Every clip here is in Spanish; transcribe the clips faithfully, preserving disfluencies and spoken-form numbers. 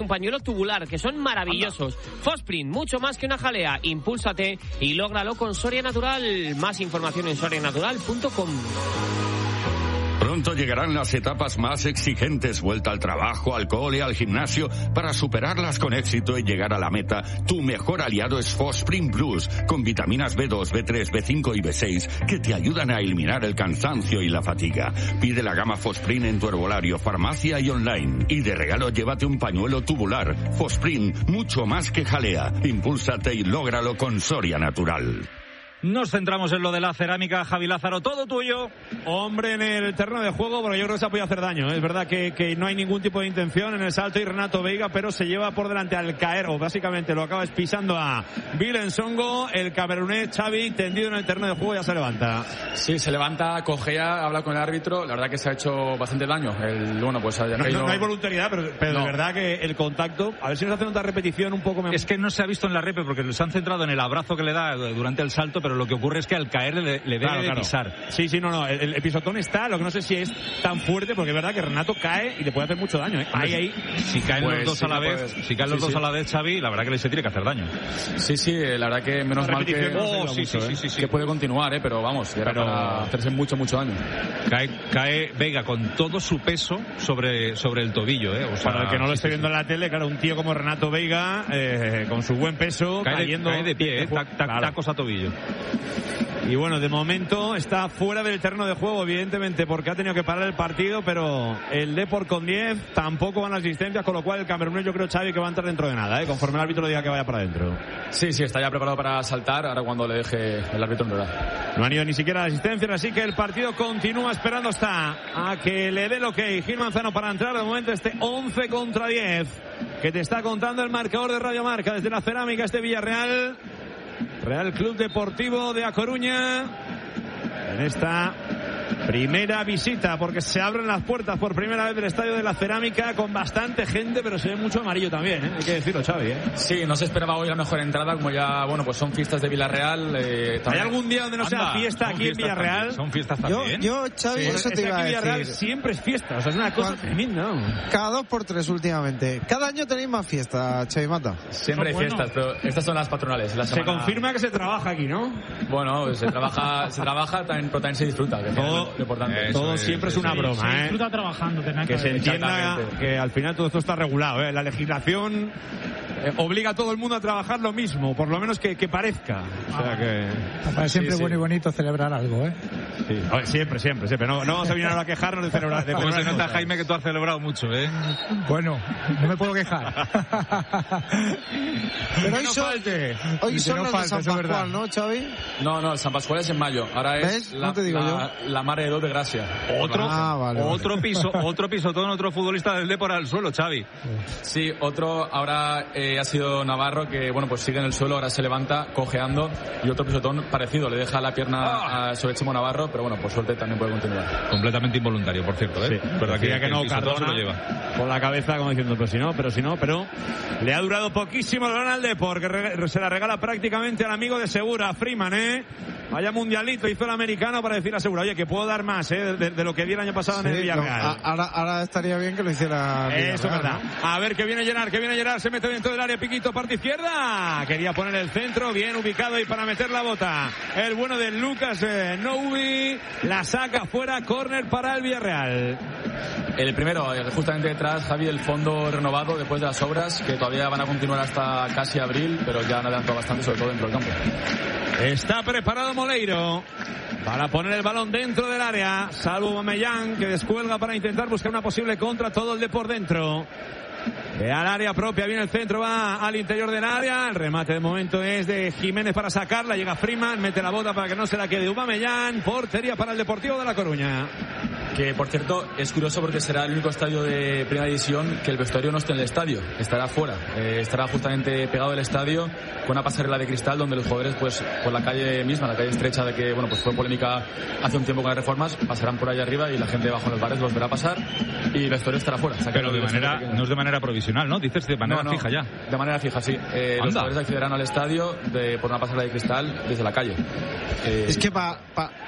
pañuelo tubular, que son maravillosos. Fosprint, mucho más que una jalea. Impúlsate y lógralo con Soria Natural. Más información en soria natural punto com. Pronto llegarán las etapas más exigentes, vuelta al trabajo, al cole, al gimnasio. Para superarlas con éxito y llegar a la meta, tu mejor aliado es Fosprint Plus, con vitaminas B dos, B tres, B cinco y B seis, que te ayudan a eliminar el cansancio y la fatiga. Pide la gama Fosprint en tu herbolario, farmacia y online. Y de regalo llévate un pañuelo tubular. Fosprint, mucho más que jalea. Impúlsate y lógralo con Soria Natural. Nos centramos en lo de la cerámica. Javi Lázaro, todo tuyo. Hombre en el terreno de juego, porque yo creo que se ha podido hacer daño. Es verdad que, que no hay ningún tipo de intención en el salto y Renato Veiga, pero se lleva por delante al caer, o básicamente lo acaba pisando a Willem Songo. El camerunés Xavi, tendido en el terreno de juego, ya se levanta. Sí, se levanta, cojea, habla con el árbitro. La verdad que se ha hecho bastante daño. El, bueno, pues haya no, caído... no, no hay voluntariedad, pero, pero no. De verdad que el contacto, a ver si nos hace otra repetición un poco... Es que no se ha visto en la repe porque se han centrado en el abrazo que le da durante el salto, pero lo que ocurre es que al caer le, le debe claro, claro. de pisar. Sí, sí, no, no, el, el pisotón está, lo que no sé si es tan fuerte, porque es verdad que Renato cae y le puede hacer mucho daño, ¿eh? Ahí, ahí. Si caen pues, los dos sí, a la vez, puede... si caen sí, los dos sí. a la vez, Xavi, la verdad que le se tiene que hacer daño. Sí, sí, la verdad que menos mal que... Oh, sí, mucho, sí, ¿eh? sí, sí, sí. Que puede continuar, ¿eh? Pero vamos, era pero... para hacerse mucho, mucho daño. Cae, cae Veiga con todo su peso sobre, sobre el tobillo, ¿eh? O sea, para el que no lo sí, esté sí, viendo sí. en la tele, claro, un tío como Renato Veiga, eh, con su buen peso, cae cayendo... De, cae de pie, ¿eh? Tac, tac, claro. Tacos a tobillo. Y bueno, de momento está fuera del terreno de juego, evidentemente, porque ha tenido que parar el partido, pero el Depor con diez tampoco van las asistencias, con lo cual el camerunés, yo creo, Xavi, que va a entrar dentro de nada, ¿eh? Conforme el árbitro diga que vaya para adentro. Sí, sí, está ya preparado para saltar, ahora cuando le deje el árbitro en verdad. No han ido ni siquiera las asistencias, así que el partido continúa esperando está a que le dé el ok Gil Manzano para entrar. De momento este once contra diez que te está contando el marcador de Radio Marca desde la cerámica este Villarreal. Real Club Deportivo de A Coruña en esta primera visita, porque se abren las puertas por primera vez del Estadio de la Cerámica con bastante gente, pero se ve mucho amarillo también, ¿eh? Hay que decirlo, Xavi, ¿eh? Sí, no se esperaba hoy la mejor entrada, como ya, bueno, pues son fiestas de Villarreal. Eh, ¿Hay algún día donde no Anda, sea fiesta aquí en Villarreal? También, son fiestas también. Yo, yo Xavi, Sí, eso es te que iba aquí a Villarreal decir. siempre es fiesta, o sea, es una cosa Cuando- tremenda, ¿no? Cada dos por tres últimamente. Cada año tenéis más fiestas, Xavi Mata. Siempre hay Bueno. fiestas, pero estas son las patronales. La Se semana... confirma que se trabaja aquí, ¿no? Bueno, se trabaja, se trabaja también, pero también se disfruta, que Todo- es lo importante. Eso Todo es, siempre es eso una Sí, broma, se ¿eh? disfruta trabajando, tenés Que se ver. entienda Exactamente. que al final todo esto está regulado, ¿eh? La legislación eh, obliga a todo el mundo a trabajar lo mismo, por lo menos que, que parezca. O sea que... Para siempre Sí, sí. bueno y bonito celebrar algo, ¿eh? Sí. A ver, siempre, siempre, siempre. No, no vamos a venir ahora a quejarnos de celebrar. De Como se celebrar nota, cosas. Jaime, que tú has celebrado mucho, ¿eh? Bueno, no me puedo quejar. Pero hoy no son, falte. hoy Que son no los falte, de San eso es verdad. Pascual, ¿no, Xavi? No, no, el San Pascual es en mayo. Ahora es ¿Ves? la, No te digo la, la Mare de Dos de Gracia. Otro, Ah, vale, vale. otro piso, otro pisotón, otro futbolista del Depor al suelo, Xavi. Sí, otro ahora eh, ha sido Navarro, que bueno, pues sigue en el suelo, ahora se levanta cojeando, y otro pisotón parecido, le deja la pierna a sobre Chimo Navarro, pero bueno, por suerte también puede continuar. Completamente involuntario, por cierto, ¿eh? Sí, Verdad decía que, que no, el pisotón se Cardona lo lleva. con la cabeza como diciendo, pero si no, pero si no, pero le ha durado poquísimo el balón al Depor, que re- se la regala prácticamente al amigo de Segura, Freeman, ¿eh? Vaya mundialito hizo el americano para decir a Segura, oye, que puedo dar más, ¿eh? De, de lo que vi el año pasado en el Sí, Villarreal. no, a- ahora, ahora estaría bien que lo hiciera Villarreal, Eso es verdad. ¿no? A ver que viene Gerard, que viene Gerard, se mete dentro del área, Piquito, parte izquierda. Quería poner el centro, bien ubicado ahí para meter la bota. El bueno de Lucas eh, Noubi, la saca fuera, córner para el Villarreal. El primero, eh, justamente detrás, Javi, el fondo renovado después de las obras, que todavía van a continuar hasta casi abril, pero ya han adelantado bastante, sobre todo dentro del campo. Está preparado Moleiro para poner el balón dentro del área, salvo Mamellán, que descuelga para intentar buscar una posible contra, todo el de por dentro. Ve al área propia, viene el centro, va al interior del área, el remate de momento es de Jiménez para sacarla, llega Freeman, mete la bota para que no se la quede Aubameyang, portería para el Deportivo de La Coruña. Que, por cierto, es curioso porque será el único estadio de primera división que el vestuario no esté en el estadio, estará fuera, eh, estará justamente pegado al estadio con una pasarela de cristal donde los jugadores, pues, por la calle misma, la calle estrecha de que, bueno, pues fue polémica hace un tiempo con las reformas, pasarán por allá arriba y la gente bajo en los bares los verá pasar y el vestuario estará fuera. O sea, que Pero de manera, no es de manera provisional, ¿no? Dices de manera No, no, fija ya. De manera fija, sí. Eh, los jugadores accederán al estadio de, por una pasarela de cristal desde la calle. Eh, Es que para pa,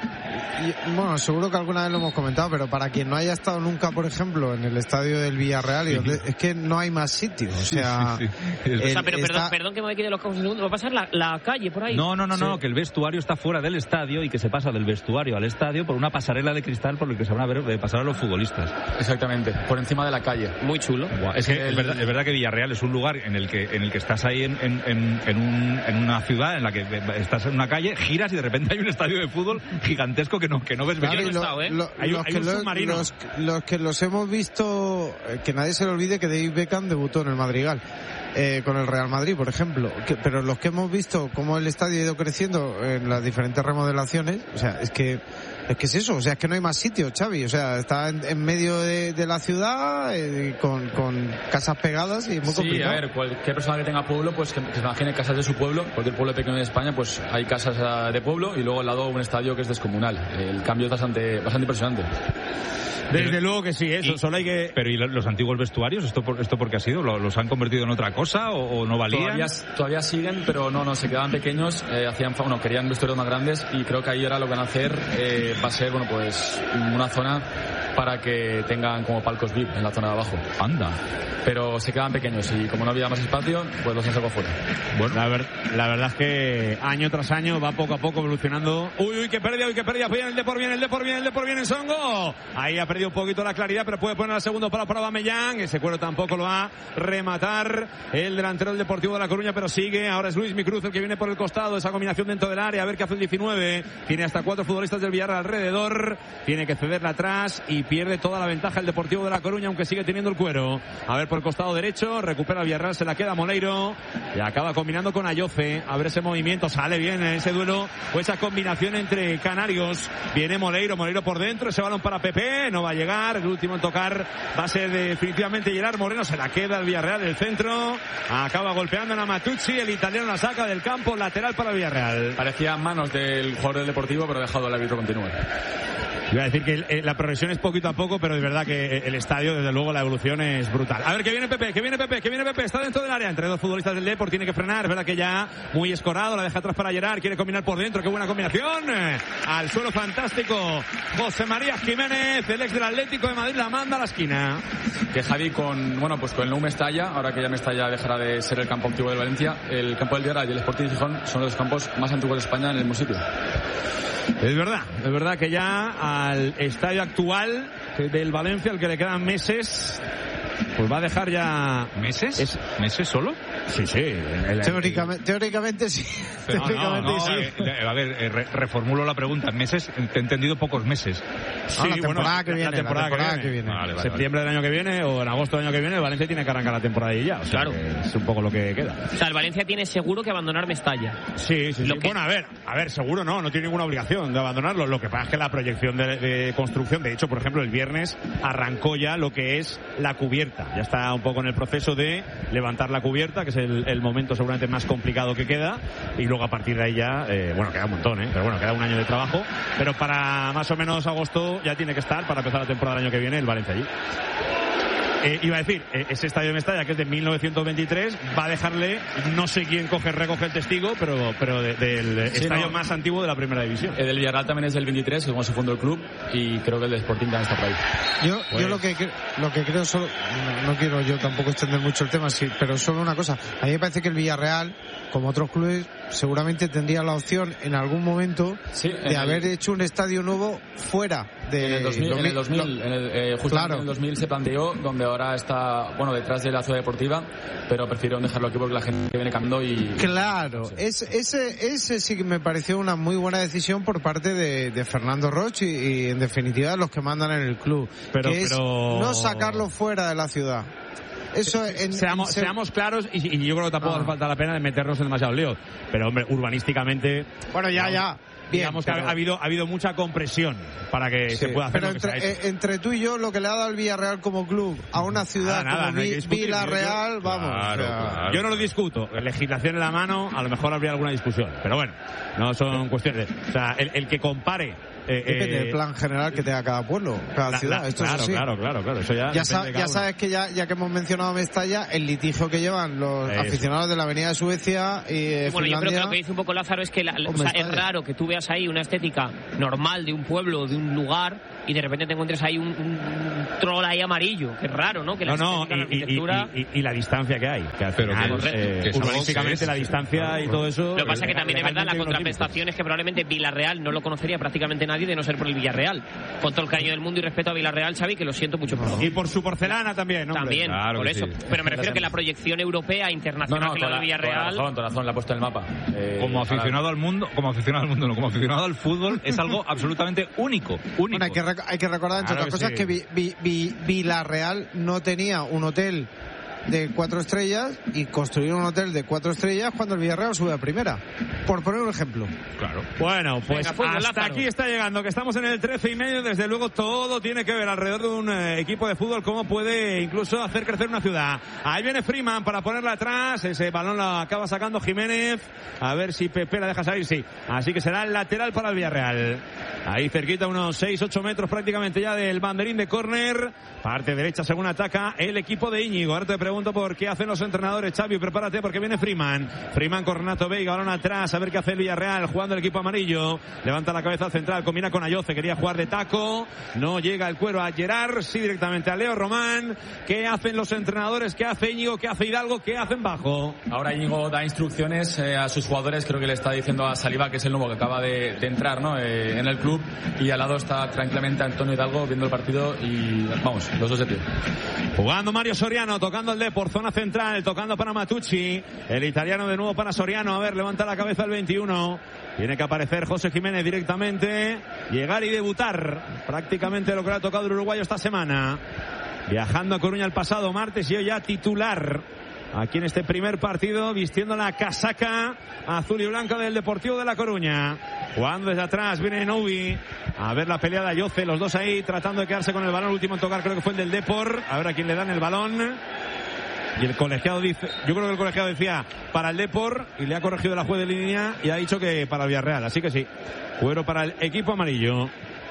y, bueno, seguro que alguna vez lo hemos comentado, pero para quien no haya estado nunca, por ejemplo, en el estadio del Villarreal, sí. es que no hay más sitio. O sea, sí, sí, sí. El, o sea pero está... perdón, perdón que me quede los cabos un segundo. ¿Va a pasar la, la calle por ahí? No, no, no, sí. no, que el vestuario está fuera del estadio y que se pasa del vestuario al estadio por una pasarela de cristal por el que se van a ver pasar a los futbolistas. Exactamente, por encima de la calle. Muy chulo. Buah, es que el... es, verdad, es verdad que Villarreal es un lugar en el que en el que estás ahí en, en, en, en, un, en una ciudad en la que estás en una calle, giras y de repente hay un estadio de fútbol gigantesco que no, que no ves venir. Claro, no he estado, ¿eh? lo, hay, los, hay que un lo, submarino. Los, los que los hemos visto, que nadie se le olvide que David Beckham debutó en el Madrigal. Eh, con el Real Madrid, por ejemplo, que, pero los que hemos visto cómo el estadio ha ido creciendo en las diferentes remodelaciones, o sea, es que es que es eso, o sea, es que no hay más sitio, Xavi, o sea, está en, en medio de, de la ciudad eh, con, con casas pegadas y es muy sí, complicado. Sí, a ver, cualquier persona que tenga pueblo, pues que, que se imagine casas de su pueblo, cualquier pueblo pequeño de España, pues hay casas de pueblo y luego al lado un estadio que es descomunal. El cambio es bastante, bastante impresionante. Desde luego que sí, eso, y, solo hay que... Pero ¿y los antiguos vestuarios? ¿Esto por, esto por qué ha sido? ¿Los han convertido en otra cosa o, o no valían? Todavía, todavía siguen, pero no, no, se quedaban pequeños, eh, hacían, bueno, querían vestuarios más grandes y creo que ahí ahora lo que van a hacer eh, va a ser, bueno, pues una zona para que tengan como palcos V I P en la zona de abajo. Anda. Pero se quedaban pequeños y como no había más espacio, pues los han sacado fuera. Bueno, la, ver, la verdad es que año tras año va poco a poco evolucionando. Uy, uy, que pérdida, uy, que pérdida. Viene el Depor, viene el Depor, viene el Depor, viene el Songo. Ahí ha perdido un poquito la claridad, pero puede poner al segundo para para Aubameyang. Ese cuero tampoco lo va a rematar el delantero del Deportivo de La Coruña, pero sigue. Ahora es Luis Micruz el que viene por el costado. Esa combinación dentro del área. A ver qué hace el diecinueve. Tiene hasta cuatro futbolistas del Villarreal alrededor. Tiene que cederla atrás y pierde toda la ventaja el Deportivo de La Coruña, aunque sigue teniendo el cuero. A ver por el costado derecho. Recupera el Villarreal, se la queda Moleiro y acaba combinando con Ayoce. A ver ese movimiento, sale bien en ese duelo o esa combinación entre canarios. Viene Moleiro, Moleiro por dentro, ese balón para Pepe, no va a llegar. El último en tocar va a ser definitivamente Gerard Moreno, se la queda el Villarreal del centro. Acaba golpeando a Matucci, el italiano la saca del campo, lateral para el Villarreal. Parecía manos del jugador del Deportivo, pero ha dejado el árbitro continuar. Iba a decir que el, la progresión es poquito a poco, pero es verdad que el estadio, desde luego, la evolución es brutal. A ver, que viene Pepe, que viene Pepe, que viene Pepe, está dentro del área, entre dos futbolistas del Depor, tiene que frenar, es verdad que ya muy escorado, la deja atrás para Gerard, quiere combinar por dentro, qué buena combinación, al suelo fantástico, José María Jiménez, el ex del Atlético de Madrid, la manda a la esquina. Que Javi con, bueno, pues con el Nou Mestalla, ahora que ya Mestalla dejará de ser el campo antiguo del Valencia, el campo del Villarreal y el Sporting de Gijón son los campos más antiguos de España en el mismo sitio. Es verdad, es verdad que ya al estadio actual del Valencia, al que le quedan meses, pues va a dejar ya... ¿Meses? Es... ¿Meses solo? Sí, sí. El, teóricamente, teóricamente sí. Pero teóricamente no, no, sí. Eh, a ver, eh, re, reformulo la pregunta. ¿Meses? Te he entendido pocos meses. Sí, la temporada bueno, que viene. La temporada, la temporada que que viene. viene. Vale, vale, Septiembre vale. del año que viene o en agosto del año que viene, el Valencia tiene que arrancar la temporada y ya. O sea, claro. Es un poco lo que queda. O sea, el Valencia tiene seguro que abandonar Mestalla. Sí, sí, sí. Lo que... Bueno, a ver, a ver, seguro no, no tiene ninguna obligación de abandonarlo. Lo que pasa es que la proyección de, de construcción, de hecho, por ejemplo, el viernes arrancó ya lo que es la cubierta. Ya está un poco en el proceso de levantar la cubierta, que es el, el momento seguramente más complicado que queda. Y luego a partir de ahí ya, eh, bueno, queda un montón, ¿eh? Pero bueno, queda un año de trabajo. Pero para más o menos agosto ya tiene que estar para empezar la temporada del año que viene el Valencia allí. Eh, iba a decir, eh, ese estadio de Mestalla, que es de mil novecientos veintitrés, va a dejarle, no sé quién coge, recoge el testigo, pero, pero de, del sí, estadio no. más antiguo de la primera división. El del Villarreal también es del veintitrés, que es como se fundó el club, y creo que el de Sporting también está por ahí. Yo, pues... yo lo que lo que creo, solo, no, no quiero yo tampoco extender mucho el tema, sí, pero solo una cosa. A mí me parece que el Villarreal, como otros clubes, seguramente tendría la opción en algún momento sí, de el... haber hecho un estadio nuevo fuera de... En el dos mil, dos mil, en el dos mil, lo... en el, eh, justamente claro. en el dos mil se planteó, donde ahora está, bueno, detrás de la ciudad deportiva, pero prefirieron dejarlo aquí porque la gente viene cambiando y... Claro, sí. es, ese, ese sí que me pareció una muy buena decisión por parte de, de Fernando Roch y, y en definitiva los que mandan en el club, pero, que es pero... no sacarlo fuera de la ciudad. Eso en, seamos, en... seamos claros y, y yo creo que tampoco ah. hace falta la pena de meternos en demasiado lío, pero hombre, urbanísticamente bueno ya digamos, ya bien, digamos pero... que ha, ha habido ha habido mucha compresión para que sí, se pueda hacer pero lo entre, que se ha hecho. Eh, entre tú y yo lo que le ha dado el Villarreal como club a una ciudad nada, como nada, Vi, no Villarreal, vamos claro, o sea... claro. Yo no lo discuto, legislación en la mano, a lo mejor habría alguna discusión, pero bueno, no son cuestiones, o sea, el, el que compare Eh, Depende eh, del plan general que tenga cada pueblo, cada la, ciudad. la, Esto claro, es así. claro, claro, claro. Eso ya Ya, sa- sa- ya sabes que ya, ya que hemos mencionado a Mestalla, el litigio que llevan los Eso. aficionados de la Avenida de Suecia y eh, Bueno, yo creo que Finlandia. lo que dice un poco Lázaro es que la- la- o Hombre, sea, es está raro que tú veas ahí una estética normal de un pueblo, de un lugar, y de repente te encuentres ahí un, un troll ahí amarillo. Que es raro, ¿no? Que la No, no, estética, la y, y- arquitectura... y- y- y la distancia que hay. Que al Pero final, que- eh, que es algo urbanísticamente que es- la distancia y todo eso. Lo que pasa es que también es verdad, la legalmente uno tiene. contraprestación es que probablemente Villarreal no lo conocería prácticamente nadie de no ser por el Villarreal. Con todo el cariño del mundo y respeto a Villarreal, Xavi, que lo siento mucho por Y por su porcelana también, hombre. También, Claro por que eso. sí. Pero me refiero que la proyección europea, No, internacional no, que toda lo la, de toda la Villarreal... razón, toda la razón, la ha puesto en el mapa. Eh, Como ojalá. aficionado al mundo, como aficionado al mundo, no, como aficionado al fútbol, es algo absolutamente único, único. Bueno, hay que, rec- hay que recordar, entre Claro otras que cosas, sí. que Vi- Vi- Vi- Villarreal no tenía un hotel de cuatro estrellas y construyeron un hotel de cuatro estrellas cuando el Villarreal sube a primera. Por poner un ejemplo. Claro. Bueno, pues Venga, fútbol, hasta Lázaro. aquí está llegando, que estamos en el trece y medio. Desde luego todo tiene que ver alrededor de un eh, equipo de fútbol, cómo puede incluso hacer crecer una ciudad. Ahí viene Freeman para ponerla atrás, ese balón lo acaba sacando Jiménez, a ver si Pepe la deja salir, sí. Así que será el lateral para el Villarreal. Ahí cerquita, unos seis ocho metros prácticamente ya del banderín de córner. Parte derecha según ataca el equipo de Íñigo. Ahora te pregunto por qué hacen los entrenadores. Xavi, prepárate porque viene Freeman. Freeman con Renato Veiga, balón atrás, a ver qué hace el Villarreal, jugando el equipo amarillo. Levanta la cabeza al central, combina con Ayoce, quería jugar de taco. No llega el cuero a Gerard, sí directamente a Leo Román. ¿Qué hacen los entrenadores? ¿Qué hace Íñigo? ¿Qué hace Hidalgo? ¿Qué hacen bajo? Ahora Íñigo da instrucciones eh, a sus jugadores, creo que le está diciendo a Saliba, que es el nuevo que acaba de, de entrar, ¿no? Eh, en el club, y al lado está tranquilamente Antonio Hidalgo viendo el partido y vamos, los dos de pie. Jugando Mario Soriano, tocando el D por zona central, tocando para Matucci, el italiano de nuevo para Soriano, a ver, levanta la cabeza el veintiuno, tiene que aparecer José Jiménez directamente, llegar y debutar, prácticamente lo que le ha tocado el uruguayo esta semana, viajando a Coruña el pasado martes y hoy ya titular aquí en este primer partido, vistiendo la casaca azul y blanca del Deportivo de La Coruña. Jugando desde atrás, viene Novi. A ver la pelea de Ayoce, los dos ahí tratando de quedarse con el balón. El último en tocar creo que fue el del Depor. A ver a quién le dan el balón. Y el colegiado dice, yo creo que el colegiado decía para el Depor y le ha corregido la juez de línea y ha dicho que para el Villarreal. Así que sí, cuero para el equipo amarillo.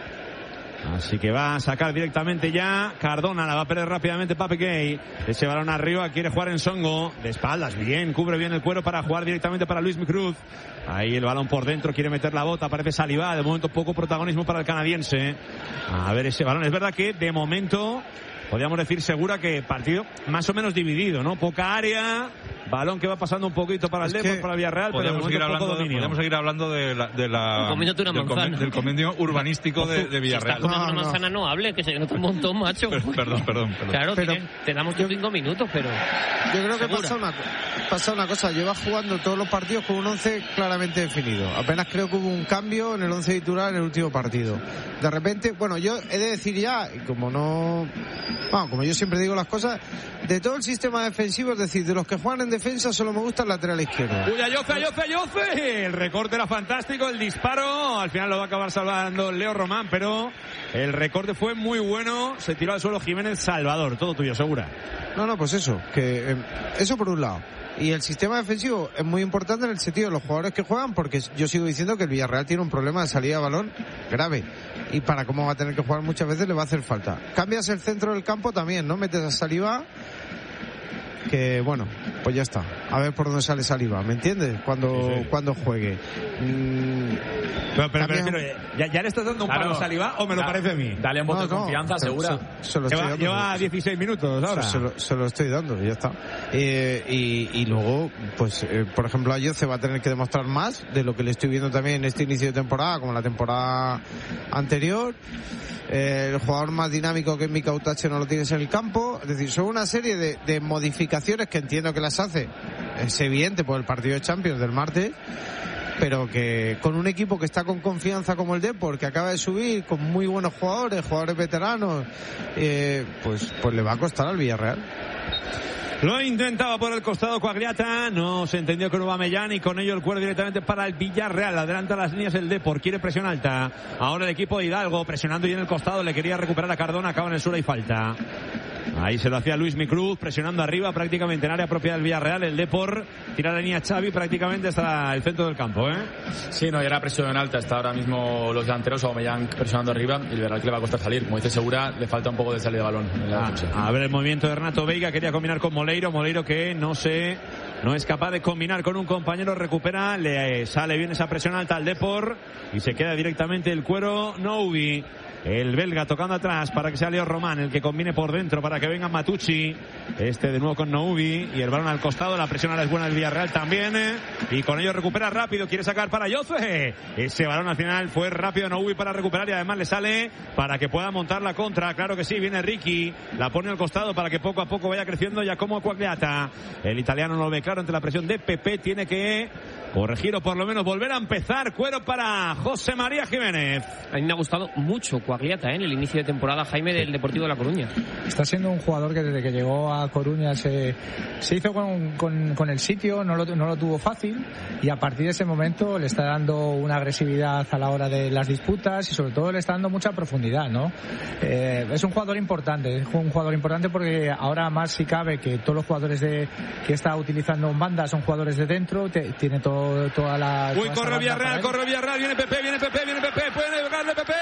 Así que va a sacar directamente ya Cardona, la va a perder rápidamente Pape Gay. Ese balón arriba, quiere jugar en Songo, de espaldas, bien, cubre bien el cuero para jugar directamente para Luis Cruz. Ahí el balón por dentro, quiere meter la bota, aparece Saliba, de momento poco protagonismo para el canadiense. A ver ese balón, es verdad que de momento podríamos decir segura que partido más o menos dividido, ¿no? Poca área, balón que va pasando un poquito para el Es Depor, que para el Villarreal, pero de Podríamos seguir, momento poco hablando, dominio. podríamos seguir hablando de la, de la Comiéndote una del, manzana. del convenio urbanístico de, de Si estás Villarreal. comiendo No, una no. manzana, no hable, que se nota un montón, macho. Per- perdón, perdón, perdón. Claro, Pero- tiene- te damos tus cinco minutos, pero... Yo creo que ¿Segura? pasa una, pasa una cosa, lleva jugando todos los partidos con un once claramente definido. Apenas creo que hubo un cambio en el once titular en el último partido. De repente, bueno, yo he de decir ya, y como no, bueno, como yo siempre digo las cosas, de todo el sistema defensivo, es decir, de los que juegan en defensa solo me gusta el lateral izquierdo. Uy, Ayoce, Ayoce, Ayoce. El recorte era fantástico, el disparo. Al final lo va a acabar salvando Leo Román, pero el recorte fue muy bueno. Se tiró al suelo Jiménez. Salvador, todo tuyo, segura. No, no, pues eso, que eh, eso por un lado. Y el sistema defensivo es muy importante en el sentido de los jugadores que juegan, porque yo sigo diciendo que el Villarreal tiene un problema de salida de balón grave. Y para cómo va a tener que jugar muchas veces le va a hacer falta. Cambias el centro del campo también, ¿no? Metes a Saliba, que bueno, pues ya está. A ver por dónde sale Saliba, ¿me entiendes? Cuando, Sí, sí. cuando juegue. Mm, Pero, pero, pero, Cambia- pero, ¿ya, ¿ya le estás dando un Claro. palo a Saliba o me lo Da- parece a mí? Dale un voto no, de no, confianza, se- segura. Se, se lo estoy Lleva, dando. lleva dieciséis minutos ahora. Se, se lo, se lo estoy dando, ya está. Eh, y, y luego, pues, eh, por ejemplo, Ayoce va a tener que demostrar más de lo que le estoy viendo también en este inicio de temporada, como la temporada anterior. Eh, el jugador más dinámico que Mika Utache no lo tienes en el campo. Es decir, son una serie de, de modificaciones que entiendo que las hace. Es evidente por el partido de Champions del martes. Pero que con un equipo que está con confianza como el Depor, que acaba de subir, con muy buenos jugadores, jugadores veteranos, eh, pues, pues le va a costar al Villarreal. Lo intentaba por el costado Coagliata, no se entendió con Aubameyang y con ello el cuero directamente para el Villarreal. Adelanta las líneas el Depor, quiere presión alta. Ahora el equipo de Hidalgo presionando y en el costado le quería recuperar a Cardona, acaba en el suelo y falta. Ahí se lo hacía Luis Micruz, presionando arriba prácticamente en área propia del Villarreal. El Depor tira la línea Xavi prácticamente hasta el centro del campo, ¿eh? Sí, no, ya era presión en alta. Está ahora mismo los delanteros, Aubameyang presionando arriba, y el Villarreal que le va a costar salir. Como dice Segura, le falta un poco de salida de balón en la defensa. A ver el movimiento de Renato Veiga, quería combinar con Moleiro. Moleiro que no sé, no es capaz de combinar con un compañero, recupera, le sale bien esa presión alta al Depor y se queda directamente el cuero Noubi. El belga tocando atrás para que sea Leo Román el que combine por dentro para que venga Matucci. Este de nuevo con Noubi y el balón al costado. La presión ahora es buena del Villarreal también. Y con ello recupera rápido. Quiere sacar para Yoce. Ese balón al final fue rápido Noubi para recuperar y además le sale para que pueda montar la contra. Claro que sí, viene Ricky. La pone al costado para que poco a poco vaya creciendo Giacomo Quagliata. El italiano no lo ve claro ante la presión de Pepe. Tiene que corregir o por lo menos volver a empezar. Cuero para José María Jiménez. A mí me ha gustado mucho Quagliata, ¿eh? En el inicio de temporada, Jaime, del Deportivo de La Coruña. Está siendo un jugador que desde que llegó a Coruña se, se hizo con, con, con el sitio, no lo, no lo tuvo fácil y a partir de ese momento le está dando una agresividad a la hora de las disputas y sobre todo le está dando mucha profundidad, ¿no? Eh, es un jugador importante, es un jugador importante porque ahora más si cabe que todos los jugadores de que está utilizando en banda son jugadores de dentro, te, tiene todo toda la... Uy, corre Villarreal, corre Villarreal, viene Pepe, viene Pepe, viene Pepe, puede pegarle Pepe.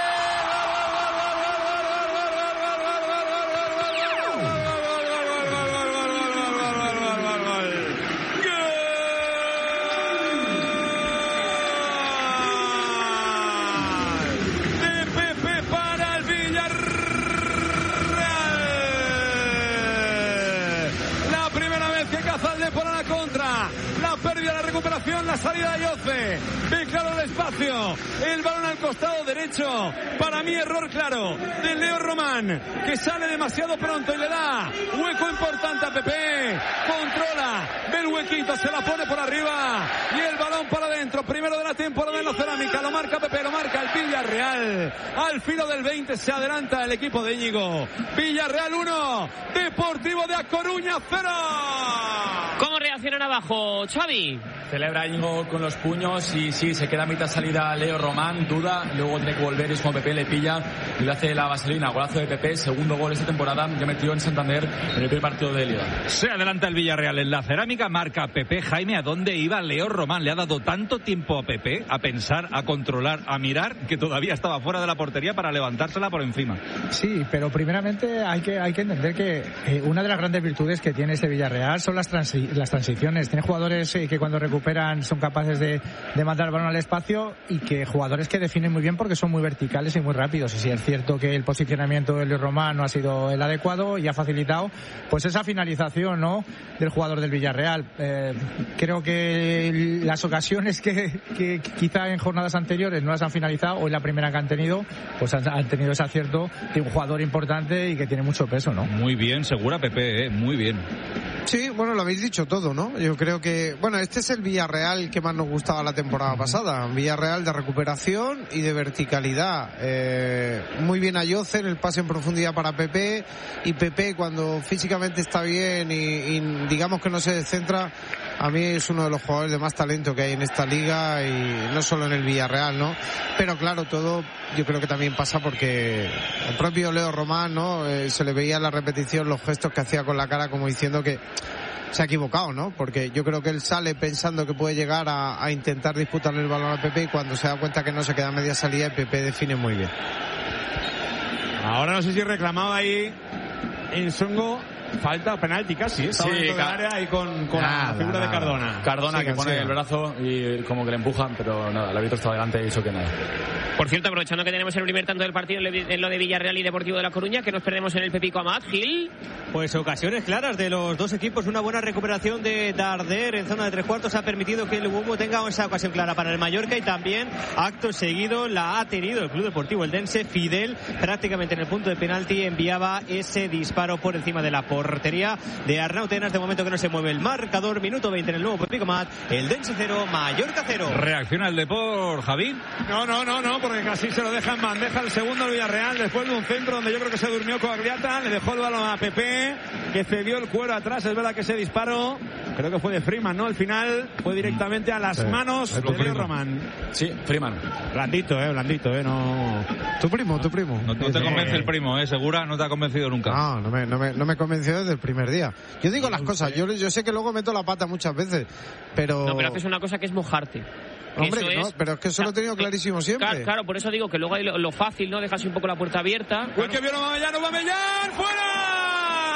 Pérdida, la recuperación, la salida de Yoce. Ve claro el espacio. El balón al costado derecho. Para mí error claro de Leo Román, que sale demasiado pronto y le da hueco importante a Pepe. Controla, ve el huequito, se la pone por arriba y el balón para adentro. Primero de la temporada en la Cerámica. Lo marca Pepe, lo marca el Villarreal. Al filo del veinte se adelanta el equipo de Íñigo. Villarreal uno, Deportivo de A Coruña cero. ¿Cómo reaccionan abajo, Xavi? Celebra Íñigo con los puños y sí, se queda a mitad salida Leo Román, duda, luego tiene que volver y es como Pepe le pilla y le hace la vaselina. Golazo de Pepe, segundo gol esta temporada, ya metió en Santander en el primer partido de Liga. Se adelanta el Villarreal en la Cerámica, marca Pepe. Jaime, ¿a dónde iba Leo Román? Le ha dado tanto tiempo a Pepe a pensar, a controlar, a mirar, que todavía estaba fuera de la portería para levantársela por encima. Sí, pero primeramente hay que, hay que entender que eh, una de las grandes virtudes que tiene este Villarreal son las, transi- las transiciones. Tiene jugadores eh, que cuando recuperan son capaces de, de mandar el balón al espacio y que jugadores que definen muy bien porque son muy verticales y muy rápidos. Y si es cierto que el posicionamiento de Leo Román no ha sido el adecuado y ha facilitado pues esa finalización, ¿no?, del jugador del Villarreal. Eh, creo que las ocasiones que, que quizá en jornadas anteriores no las han finalizado, hoy la primera que han tenido, pues han, han tenido ese acierto de un jugador importante y que tiene mucho peso, ¿no? Muy bien, Segura Pepe, ¿eh? Muy bien. Sí, bueno, lo habéis dicho todo, ¿no? Yo creo que, bueno, este es el Villarreal que más nos gustaba la temporada pasada. Un Villarreal de recuperación y de verticalidad. Eh, muy bien a Yoce en el pase en profundidad para Pepe. Y Pepe, cuando físicamente está bien y, y digamos que no se descentra, a mí es uno de los jugadores de más talento que hay en esta liga y no solo en el Villarreal, ¿no? Pero claro, todo yo creo que también pasa porque el propio Leo Román, ¿no? Eh, se le veía en la repetición los gestos que hacía con la cara como diciendo que se ha equivocado, ¿no? Porque yo creo que él sale pensando que puede llegar a, a intentar disputarle el balón a Pepe y cuando se da cuenta que no se queda a media salida, el Pepe define muy bien. Ahora no sé si reclamaba ahí en Songo falta o penalti casi, ¿eh? Estaba Sí, dentro del área ahí con, con nada, la figura nada. de Cardona. Cardona Sigan, que pone sigan. el brazo y como que le empujan, pero nada, el árbitro está delante y hizo que nada. Por cierto, aprovechando que tenemos el primer tanto del partido en lo de Villarreal y Deportivo de La Coruña, que nos perdemos en el Pepico Amat, Gil. Pues ocasiones claras de los dos equipos, una buena recuperación de Darder en zona de tres cuartos ha permitido que el Humo tenga esa ocasión clara para el Mallorca y también acto seguido la ha tenido el Club Deportivo Eldense. Fidel prácticamente en el punto de penalti enviaba ese disparo por encima de la portería. portería de Arnau Tenas. De momento que no se mueve el marcador. Minuto veinte en el nuevo Picomat. El Dense cero, Mallorca cero. ¿Reacciona el Depor, Javi? No, no, no, no, porque casi se lo deja en bandeja el segundo el Villarreal después de un centro donde yo creo que se durmió Coagliata, le dejó el balón a Pepe, que cedió el cuero atrás. Es verdad que ese disparo, creo que fue de Freeman, ¿no? Al final fue directamente a las sí. manos de Leo Román. Sí, Freeman. Blandito, eh, blandito, eh, no... Tu primo, tu primo. No, no te sí. convence el primo, eh, Segura, no te ha convencido nunca. No, no me, no me, no me convenció desde el primer día. Yo digo las cosas, yo, yo sé que luego meto la pata muchas veces, pero... No, pero haces una cosa que es mojarte. Hombre, eso no, es, pero es que eso lo he tenido clarísimo siempre. Claro, claro, por eso digo que luego hay lo, lo fácil, ¿no? Dejas un poco la puerta abierta. Uy, que vieron a Mamellán, Mamellán, ¡fuera!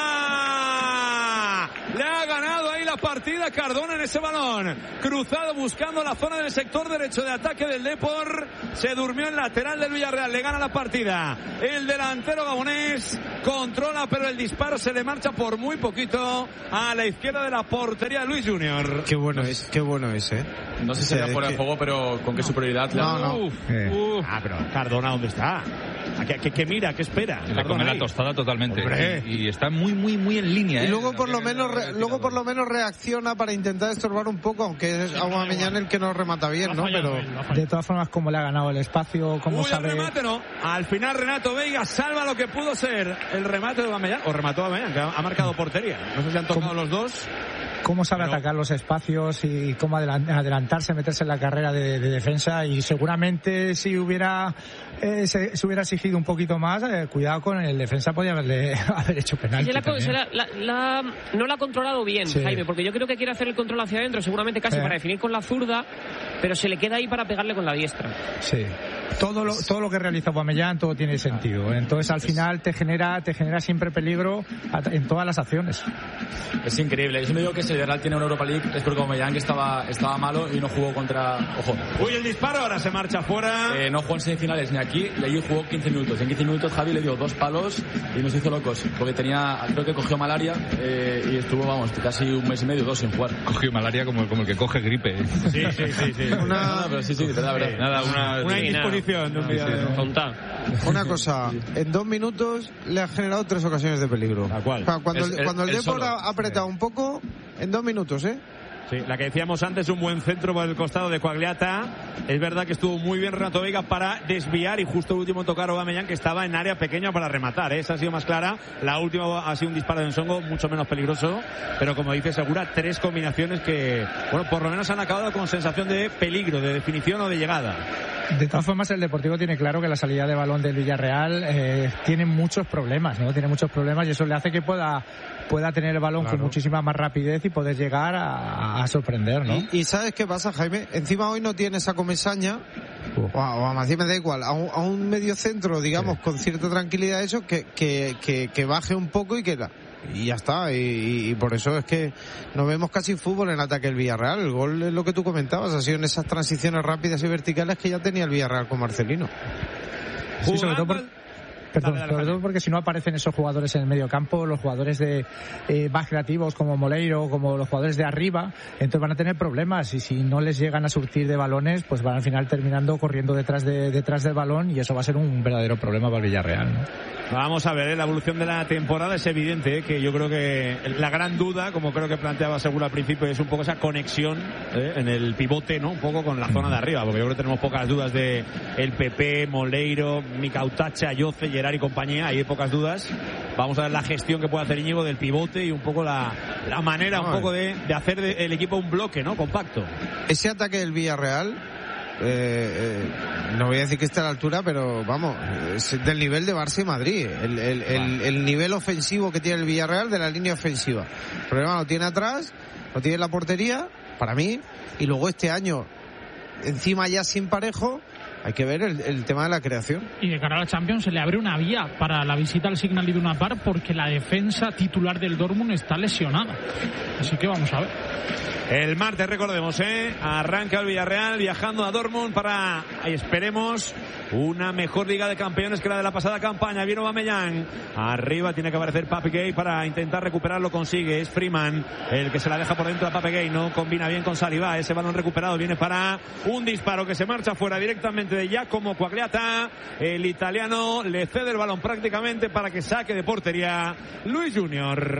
Le ha ganado ahí la partida Cardona en ese balón. Cruzado buscando la zona del sector derecho de ataque del Depor. Se durmió en lateral del Villarreal. Le gana la partida el delantero gabonés. Controla, pero el disparo se le marcha por muy poquito a la izquierda de la portería de Luis Junior. Qué bueno es, qué bueno es, ¿eh? No sé si será fuera de juego, pero con qué superioridad. No, no. Uf, eh. uf. Ah, pero Cardona, ¿dónde está? ¿Qué, qué, qué mira? ¿Qué espera? Le come la tostada totalmente. Y, y está muy, muy, muy en línea. Y ¿eh? luego por lo menos, re, luego por lo menos reacciona para intentar estorbar un poco, aunque es Aubameyang el que no remata bien, ¿no? Pero de todas formas, como le ha ganado el espacio, como Uy, sabe. El remate no. Al final Renato Veiga salva lo que pudo ser el remate de Aubameyang, o remató Aubameyang, que ha marcado portería. No sé si han tocado los dos. Cómo sabe pero... atacar los espacios y cómo adelantarse, meterse en la carrera de, de defensa, y seguramente si hubiera eh, se, se hubiera exigido un poquito más, eh, cuidado con el defensa, podía haberle haber hecho penalti. La, la, la, la, no la ha controlado bien, sí. Jaime, porque yo creo que quiere hacer el control hacia adentro, seguramente casi eh. para definir con la zurda, pero se le queda ahí para pegarle con la diestra. Sí. Todo lo, todo lo que realiza Aubameyang, todo tiene sentido. Entonces al final te genera te genera siempre peligro en todas las acciones. Es increíble. Yo me digo que si el Real tiene una Europa League es porque Aubameyang estaba, estaba malo y no jugó contra... Ojo. Uy, el disparo, ahora se marcha fuera. Eh, no jugó en semifinales ni aquí, y allí jugó quince minutos. En quince minutos Javi le dio dos palos y nos hizo locos, porque tenía, creo que cogió malaria eh, y estuvo, vamos, casi un mes y medio, dos sin jugar. Cogió malaria como, como el que coge gripe. ¿eh? Sí, sí, sí. sí. Una... No, no, pero sí, sí, verdad, verdad. Nada, una... Una indisposición de un día de... Una cosa, en dos minutos le ha generado tres ocasiones de peligro. ¿A cuál? O sea, cuando, el, el, cuando el, el Depor ha apretado sí. un poco, en dos minutos, ¿eh? Sí, la que decíamos antes, un buen centro por el costado de Coagliata. Es verdad que estuvo muy bien Renato Veiga para desviar y justo el último tocar Aubameyang, que estaba en área pequeña para rematar, ¿eh? Esa ha sido más clara. La última ha sido un disparo de Nsongo, mucho menos peligroso, pero como dice Segura, tres combinaciones que, bueno, por lo menos han acabado con sensación de peligro, de definición o de llegada. De todas formas, el Deportivo tiene claro que la salida de balón del Villarreal eh, tiene muchos problemas, ¿no? Tiene muchos problemas y eso le hace que pueda pueda tener el balón claro. con muchísima más rapidez y poder llegar a, a sorprender, ¿no? Y, y ¿sabes qué pasa, Jaime? Encima hoy no tiene esa Comesaña, uh. o, o a Macías me da igual, a un, a un medio centro, digamos, sí. con cierta tranquilidad eso, que, que, que, que baje un poco y que la... Y ya está, y, y por eso es que no vemos casi fútbol en ataque el Villarreal. El gol es lo que tú comentabas, ha sido en esas transiciones rápidas y verticales que ya tenía el Villarreal con Marcelino. Sí, sobre todo por... Perdón, dale, dale, sobre todo porque si no aparecen esos jugadores en el medio campo, los jugadores de eh, más creativos como Moleiro, como los jugadores de arriba, entonces van a tener problemas y si no les llegan a surtir de balones, pues van al final terminando corriendo detrás de detrás del balón y eso va a ser un verdadero problema para el Villarreal, ¿no? Vamos a ver, ¿eh? La evolución de la temporada es evidente, ¿eh? Que yo creo que la gran duda, como creo que planteaba Segura al principio, es un poco esa conexión ¿eh? en el pivote, ¿no? Un poco con la zona de arriba, porque yo creo que tenemos pocas dudas de el Pepe, Moleiro, Micautacha, Yoce, Gerard y compañía, hay pocas dudas. Vamos a ver la gestión que puede hacer Íñigo del pivote y un poco la, la manera un poco de, de hacer de, el equipo un bloque, ¿no? Compacto. Ese ataque del Villarreal, eh, eh, no voy a decir que esté a la altura, pero vamos, es del nivel de Barça y Madrid. El, el, el, el nivel ofensivo que tiene el Villarreal de la línea ofensiva. El problema lo tiene atrás, lo tiene en la portería, para mí, y luego este año, encima ya sin Parejo, hay que ver el, el tema de la creación. Y de cara a la Champions se le abre una vía para la visita al Signal Iduna Park porque la defensa titular del Dortmund está lesionada. Así que vamos a ver. El martes, recordemos, ¿eh? Arranca el Villarreal viajando a Dortmund para, ahí esperemos, una mejor Liga de Campeones que la de la pasada campaña. Viene Aubameyang. Arriba tiene que aparecer Pape Gueye para intentar recuperarlo. Consigue. Es Freeman el que se la deja por dentro a Pape Gueye. No combina bien con Saliba. Ese balón recuperado viene para un disparo que se marcha fuera directamente de Giacomo Quagliata. El italiano le cede el balón prácticamente para que saque de portería Luis Junior.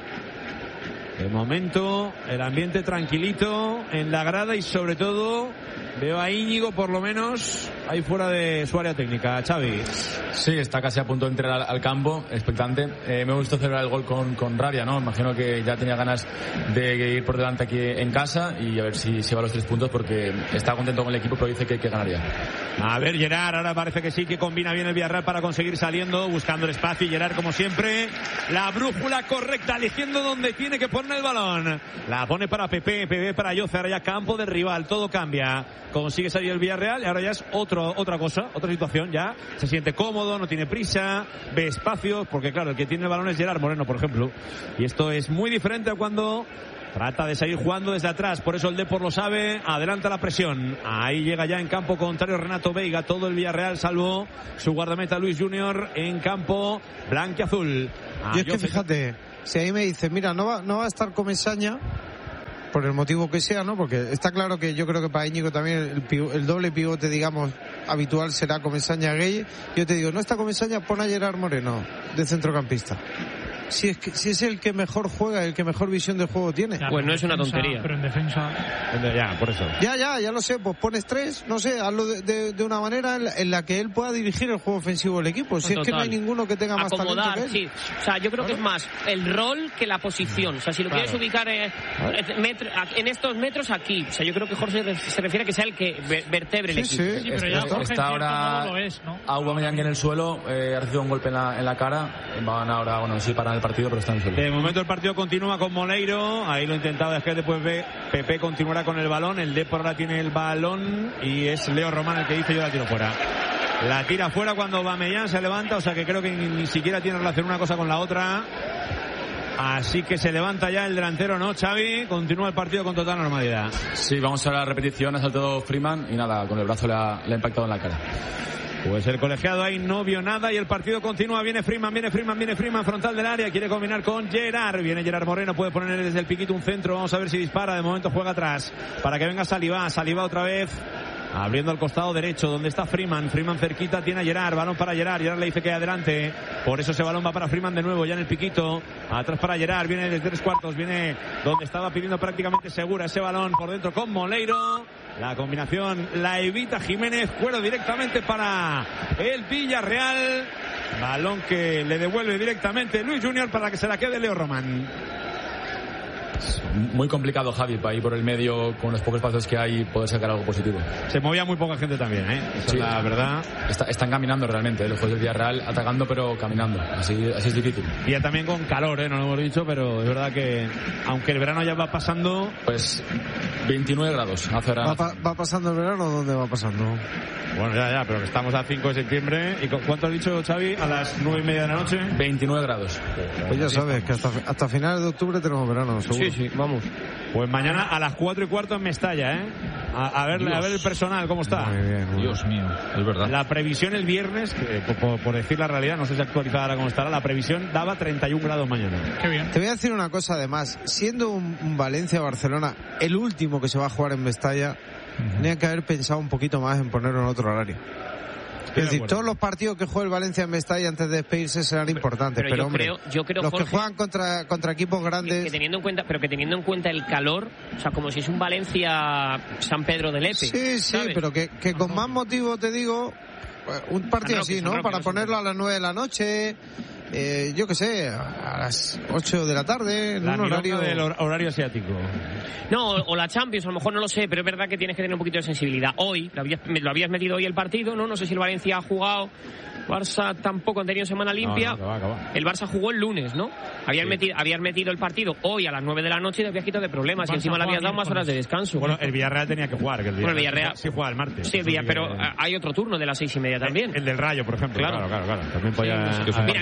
De momento, el ambiente tranquilito en la grada y sobre todo veo a Íñigo por lo menos ahí fuera de su área técnica. Xavi. Sí, está casi a punto de entrar al, al campo, expectante. Eh, me gustó celebrar el gol con, con rabia, ¿no? Imagino que ya tenía ganas de ir por delante aquí en casa y a ver si se va a los tres puntos porque está contento con el equipo, pero dice que, que ganaría. A ver, Gerard, ahora parece que sí, que combina bien el Villarreal para conseguir saliendo, buscando el espacio y Gerard como siempre, la brújula correcta, eligiendo donde tiene que poner el balón. La pone para Pepe, Pepe para Jose, ahora ya campo del rival, todo cambia. Consigue salir el Villarreal y ahora ya es otro, otra cosa, otra situación ya. Se siente cómodo, no tiene prisa, ve espacios, porque claro, el que tiene el balón es Gerard Moreno, por ejemplo. Y esto es muy diferente a cuando trata de seguir jugando desde atrás, por eso el Depor lo sabe, adelanta la presión. Ahí llega ya en campo contrario Renato Veiga, todo el Villarreal salvo su guardameta Luis Junior en campo blanquiazul. Y es que fíjate, si ahí me dice, mira, no va, no va a estar Comesaña, por el motivo que sea, ¿no? Porque está claro que yo creo que para Íñigo también el, pivo, el doble pivote, digamos, habitual será Comesaña Gueye. Yo te digo, no está Comesaña, pon a Gerard Moreno de centrocampista. Si es, que, si es el que mejor juega, el que mejor visión de juego tiene. Pues no es una tontería. Pero en defensa... Ya, por eso. Ya, ya, ya lo sé. Pues pones tres, no sé, hazlo de, de, de una manera en la, en la que él pueda dirigir el juego ofensivo del equipo. Si Total. Es que no hay ninguno que tenga más Acomodar, talento que él. Sí. O sea, yo creo ¿Claro? que es más el rol que la posición. O sea, si lo claro. quieres ubicar eh, metro, en estos metros aquí. O sea, yo creo que Jorge se refiere a que sea el que vertebre el sí, equipo. Sí, sí, pero ya está, está ahora lo es, ¿no? Aubameyang en el suelo, eh, ha recibido un golpe en la, en la cara. Van ahora, bueno, sí paran el partido, pero está en el suelo. De momento el partido continúa con Moleiro, ahí lo intentaba, es que después ve Pepe continuará con el balón, el Depor ahora tiene el balón y es Leo Román el que dice yo la tiro fuera. La tira fuera cuando Aubameyang se levanta, o sea que creo que ni, ni siquiera tiene relación una cosa con la otra. Así que se levanta ya el delantero, ¿no, Xavi? Continúa el partido con total normalidad. Sí, vamos a la repetición, ha saltado Freeman y nada, con el brazo le ha, le ha impactado en la cara. Pues el colegiado ahí no vio nada y el partido continúa. Viene Freeman, viene Freeman, viene Freeman, frontal del área. Quiere combinar con Gerard. Viene Gerard Moreno, puede poner desde el piquito un centro. Vamos a ver si dispara. De momento juega atrás para que venga Saliba. Saliba otra vez abriendo al costado derecho donde está Freeman. Freeman cerquita, tiene a Gerard. Balón para Gerard. Gerard le dice que adelante. Por eso ese balón va para Freeman de nuevo, ya en el piquito. Atrás para Gerard. Viene desde tres cuartos. Viene donde estaba pidiendo prácticamente segura ese balón por dentro con Moleiro. La combinación la evita Jiménez. Cuero directamente para el Villarreal. Balón que le devuelve directamente Luis Junior para que se la quede Leo Román. Muy complicado, Javi, para ir por el medio con los pocos pasos que hay poder sacar algo positivo. Se movía muy poca gente también, ¿eh? Esa sí, es la verdad. Está, están caminando realmente, ¿eh? Los jugadores del Villarreal atacando pero caminando. Así, así es difícil. Y ya también con calor, ¿eh? No lo hemos dicho, pero es verdad que aunque el verano ya va pasando... Pues veintinueve grados. Hace ¿Va, pa ¿Va pasando el verano o dónde va pasando? Bueno, ya, ya, pero que estamos a cinco de septiembre. ¿Y cuánto has dicho, Xavi? A las nueve y media de la noche. veintinueve grados. Pues ya sabes que hasta, hasta finales de octubre tenemos verano, seguro. Sí, sí, vamos. Pues mañana a las cuatro y cuarto en Mestalla, ¿eh? A, a, ver, a ver el personal, ¿cómo está? Muy bien, muy Dios mío, es verdad. La previsión el viernes, que, por, por decir la realidad, no sé si actualizada ahora cómo estará, la previsión daba treinta y un grados mañana. Qué bien. Te voy a decir una cosa además, siendo un, un Valencia-Barcelona el último que se va a jugar en Mestalla, uh-huh. tenía que haber pensado un poquito más en ponerlo en otro horario. Es decir, todos los partidos que juegue el Valencia en Mestalla antes de despedirse serán importantes, pero, pero yo hombre, creo, yo creo, los Jorge, que juegan contra, contra equipos grandes... Que, que teniendo en cuenta, pero que teniendo en cuenta el calor, o sea, como si es un Valencia-San Pedro de Lepe. Sí, sí, ¿sabes? Pero que, que con más motivo te digo, un partido así, ¿no? Para ponerlo a las nueve de la noche... Eh, yo qué sé, a las ocho de la tarde, en la un horario del horario asiático. No, o, o la Champions, a lo mejor no lo sé, pero es verdad que tienes que tener un poquito de sensibilidad. Hoy, lo habías, lo habías metido hoy el partido, ¿no? No sé si el Valencia ha jugado, Barça tampoco han tenido semana limpia. No, no, que va, que va. El Barça jugó el lunes, ¿no? Habías, sí. metido, habías metido el partido hoy a las nueve de la noche y te habías quitado de problemas. Y encima le habías dado más horas de descanso. Bueno, el Villarreal tenía que jugar. Que el Villarreal, bueno, el Villarreal sí juega el martes. Sí, el Villarreal, pero que... hay otro turno de las seis y media también. El, el del Rayo, por ejemplo. Claro, claro, claro. claro. También podía... Sí, no sé. Mira, a mí,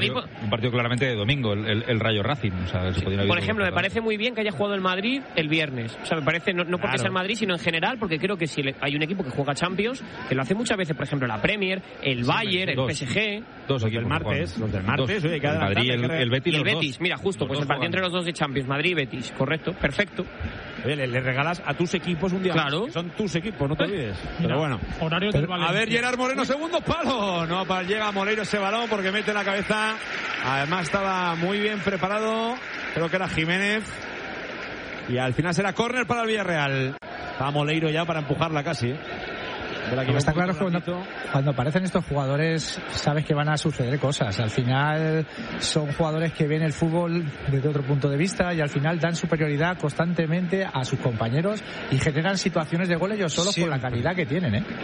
un partido claramente de domingo, el, el, el Rayo Racing. O sea, sí. Por ejemplo, me parece muy bien que haya jugado el Madrid el viernes. O sea, me parece, no, no porque claro. sea el Madrid, sino en general, porque creo que si hay un equipo que juega Champions, que lo hace muchas veces, por ejemplo, la Premier, el Bayern, sí, el P S G. Dos los del martes, los del martes, oye, el Madrid, el, el Betis, y el los Betis. Dos. Mira, justo, los pues el partido entre los dos de Champions, Madrid y Betis, correcto, perfecto. Oye, le, le regalas a tus equipos un día claro. más, que son tus equipos, no te olvides. Pero Mira, bueno. Horario del Valencia. A ver, Gerard Moreno, segundo palo. No, para, llega Moleiro ese balón porque mete la cabeza. Además estaba muy bien preparado. Creo que era Jiménez. Y al final será córner para el Villarreal. Está Moleiro ya para empujarla casi. ¿eh? Está claro que cuando, cuando aparecen estos jugadores sabes que van a suceder cosas. Al final son jugadores que ven el fútbol desde otro punto de vista y al final dan superioridad constantemente a sus compañeros y generan situaciones de gol ellos solos por la calidad que tienen, ¿eh?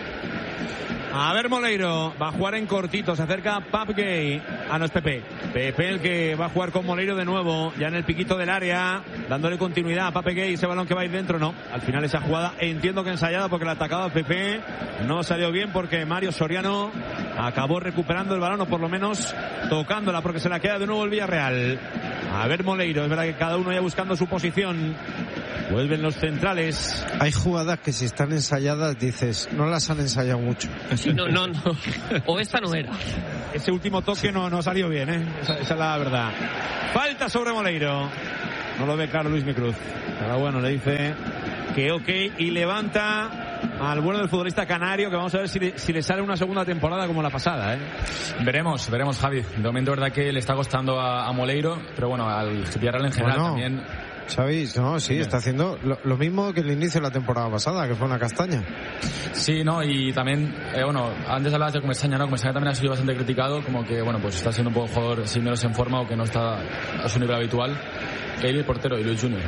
A ver, Moleiro va a jugar en cortito, se acerca Pap Gay. Ah, no, es Pepe. Pepe el que va a jugar con Moleiro de nuevo, ya en el piquito del área, dándole continuidad a Pape Gay. Ese balón que va a ir dentro, no. Al final esa jugada entiendo que ensayada porque la atacaba Pepe. No salió bien porque Mario Soriano acabó recuperando el balón o por lo menos tocándola porque se la queda de nuevo el Villarreal. A ver, Moleiro, es verdad que cada uno ya buscando su posición. Vuelven los centrales. Hay jugadas que si están ensayadas dices, no las han ensayado mucho. Sí, no, no, no. O esta no era. Ese último toque no, no salió bien, ¿eh? Esa, esa es la verdad. Falta sobre Moleiro. No lo ve claro Luis Micruz. Pero bueno, le dice que ok y levanta al bueno del futbolista canario, que vamos a ver si le, si le sale una segunda temporada como la pasada, ¿eh? Veremos, veremos, Javi. De momento, verdad que le está costando a, a Moleiro, pero bueno, al Villarreal en general bueno. también. ¿Sabéis? No, sí, está haciendo lo, lo mismo que el inicio de la temporada pasada, que fue una castaña. Sí, no, y también, eh, bueno, antes hablabas de Comesaña, ¿no? Comesaña también ha sido bastante criticado, como que, bueno, pues está siendo un poco jugador sin menos en forma o que no está a su nivel habitual. Él y el portero, y Luis Junior.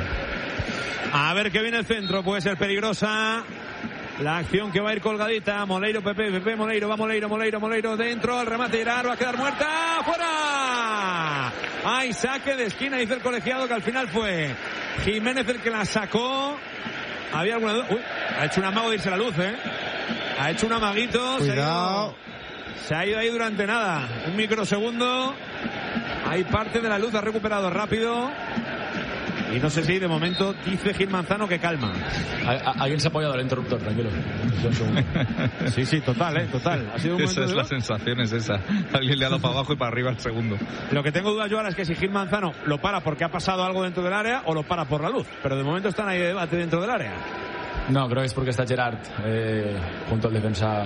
A ver que viene el centro, puede ser peligrosa. La acción que va a ir colgadita. Moleiro, Pepe, Pepe, Moleiro, va Moleiro, Moleiro, Moleiro dentro, al remate Gerard, va a quedar muerta, ¡fuera! Hay saque de esquina, dice el colegiado que al final fue Jiménez el que la sacó. Había alguna duda. Uy, ha hecho un amago de irse a la luz, ¿eh? Ha hecho un amaguito. Cuidado. Se ha ido, se ha ido ahí durante nada. Un microsegundo. Hay parte de la luz, ha recuperado rápido. Y no sé si de momento dice Gil Manzano que calma. Alguien se ha apoyado al interruptor, tranquilo. Sí, sí, total, eh, total. Ha sido un esa es la sensación, es esa. Alguien le ha dado para abajo y para arriba al segundo. Lo que tengo dudas yo ahora es que si Gil Manzano lo para porque ha pasado algo dentro del área o lo para por la luz. Pero de momento están ahí de debate dentro del área. No, creo que es porque está Gerard eh, junto al defensa.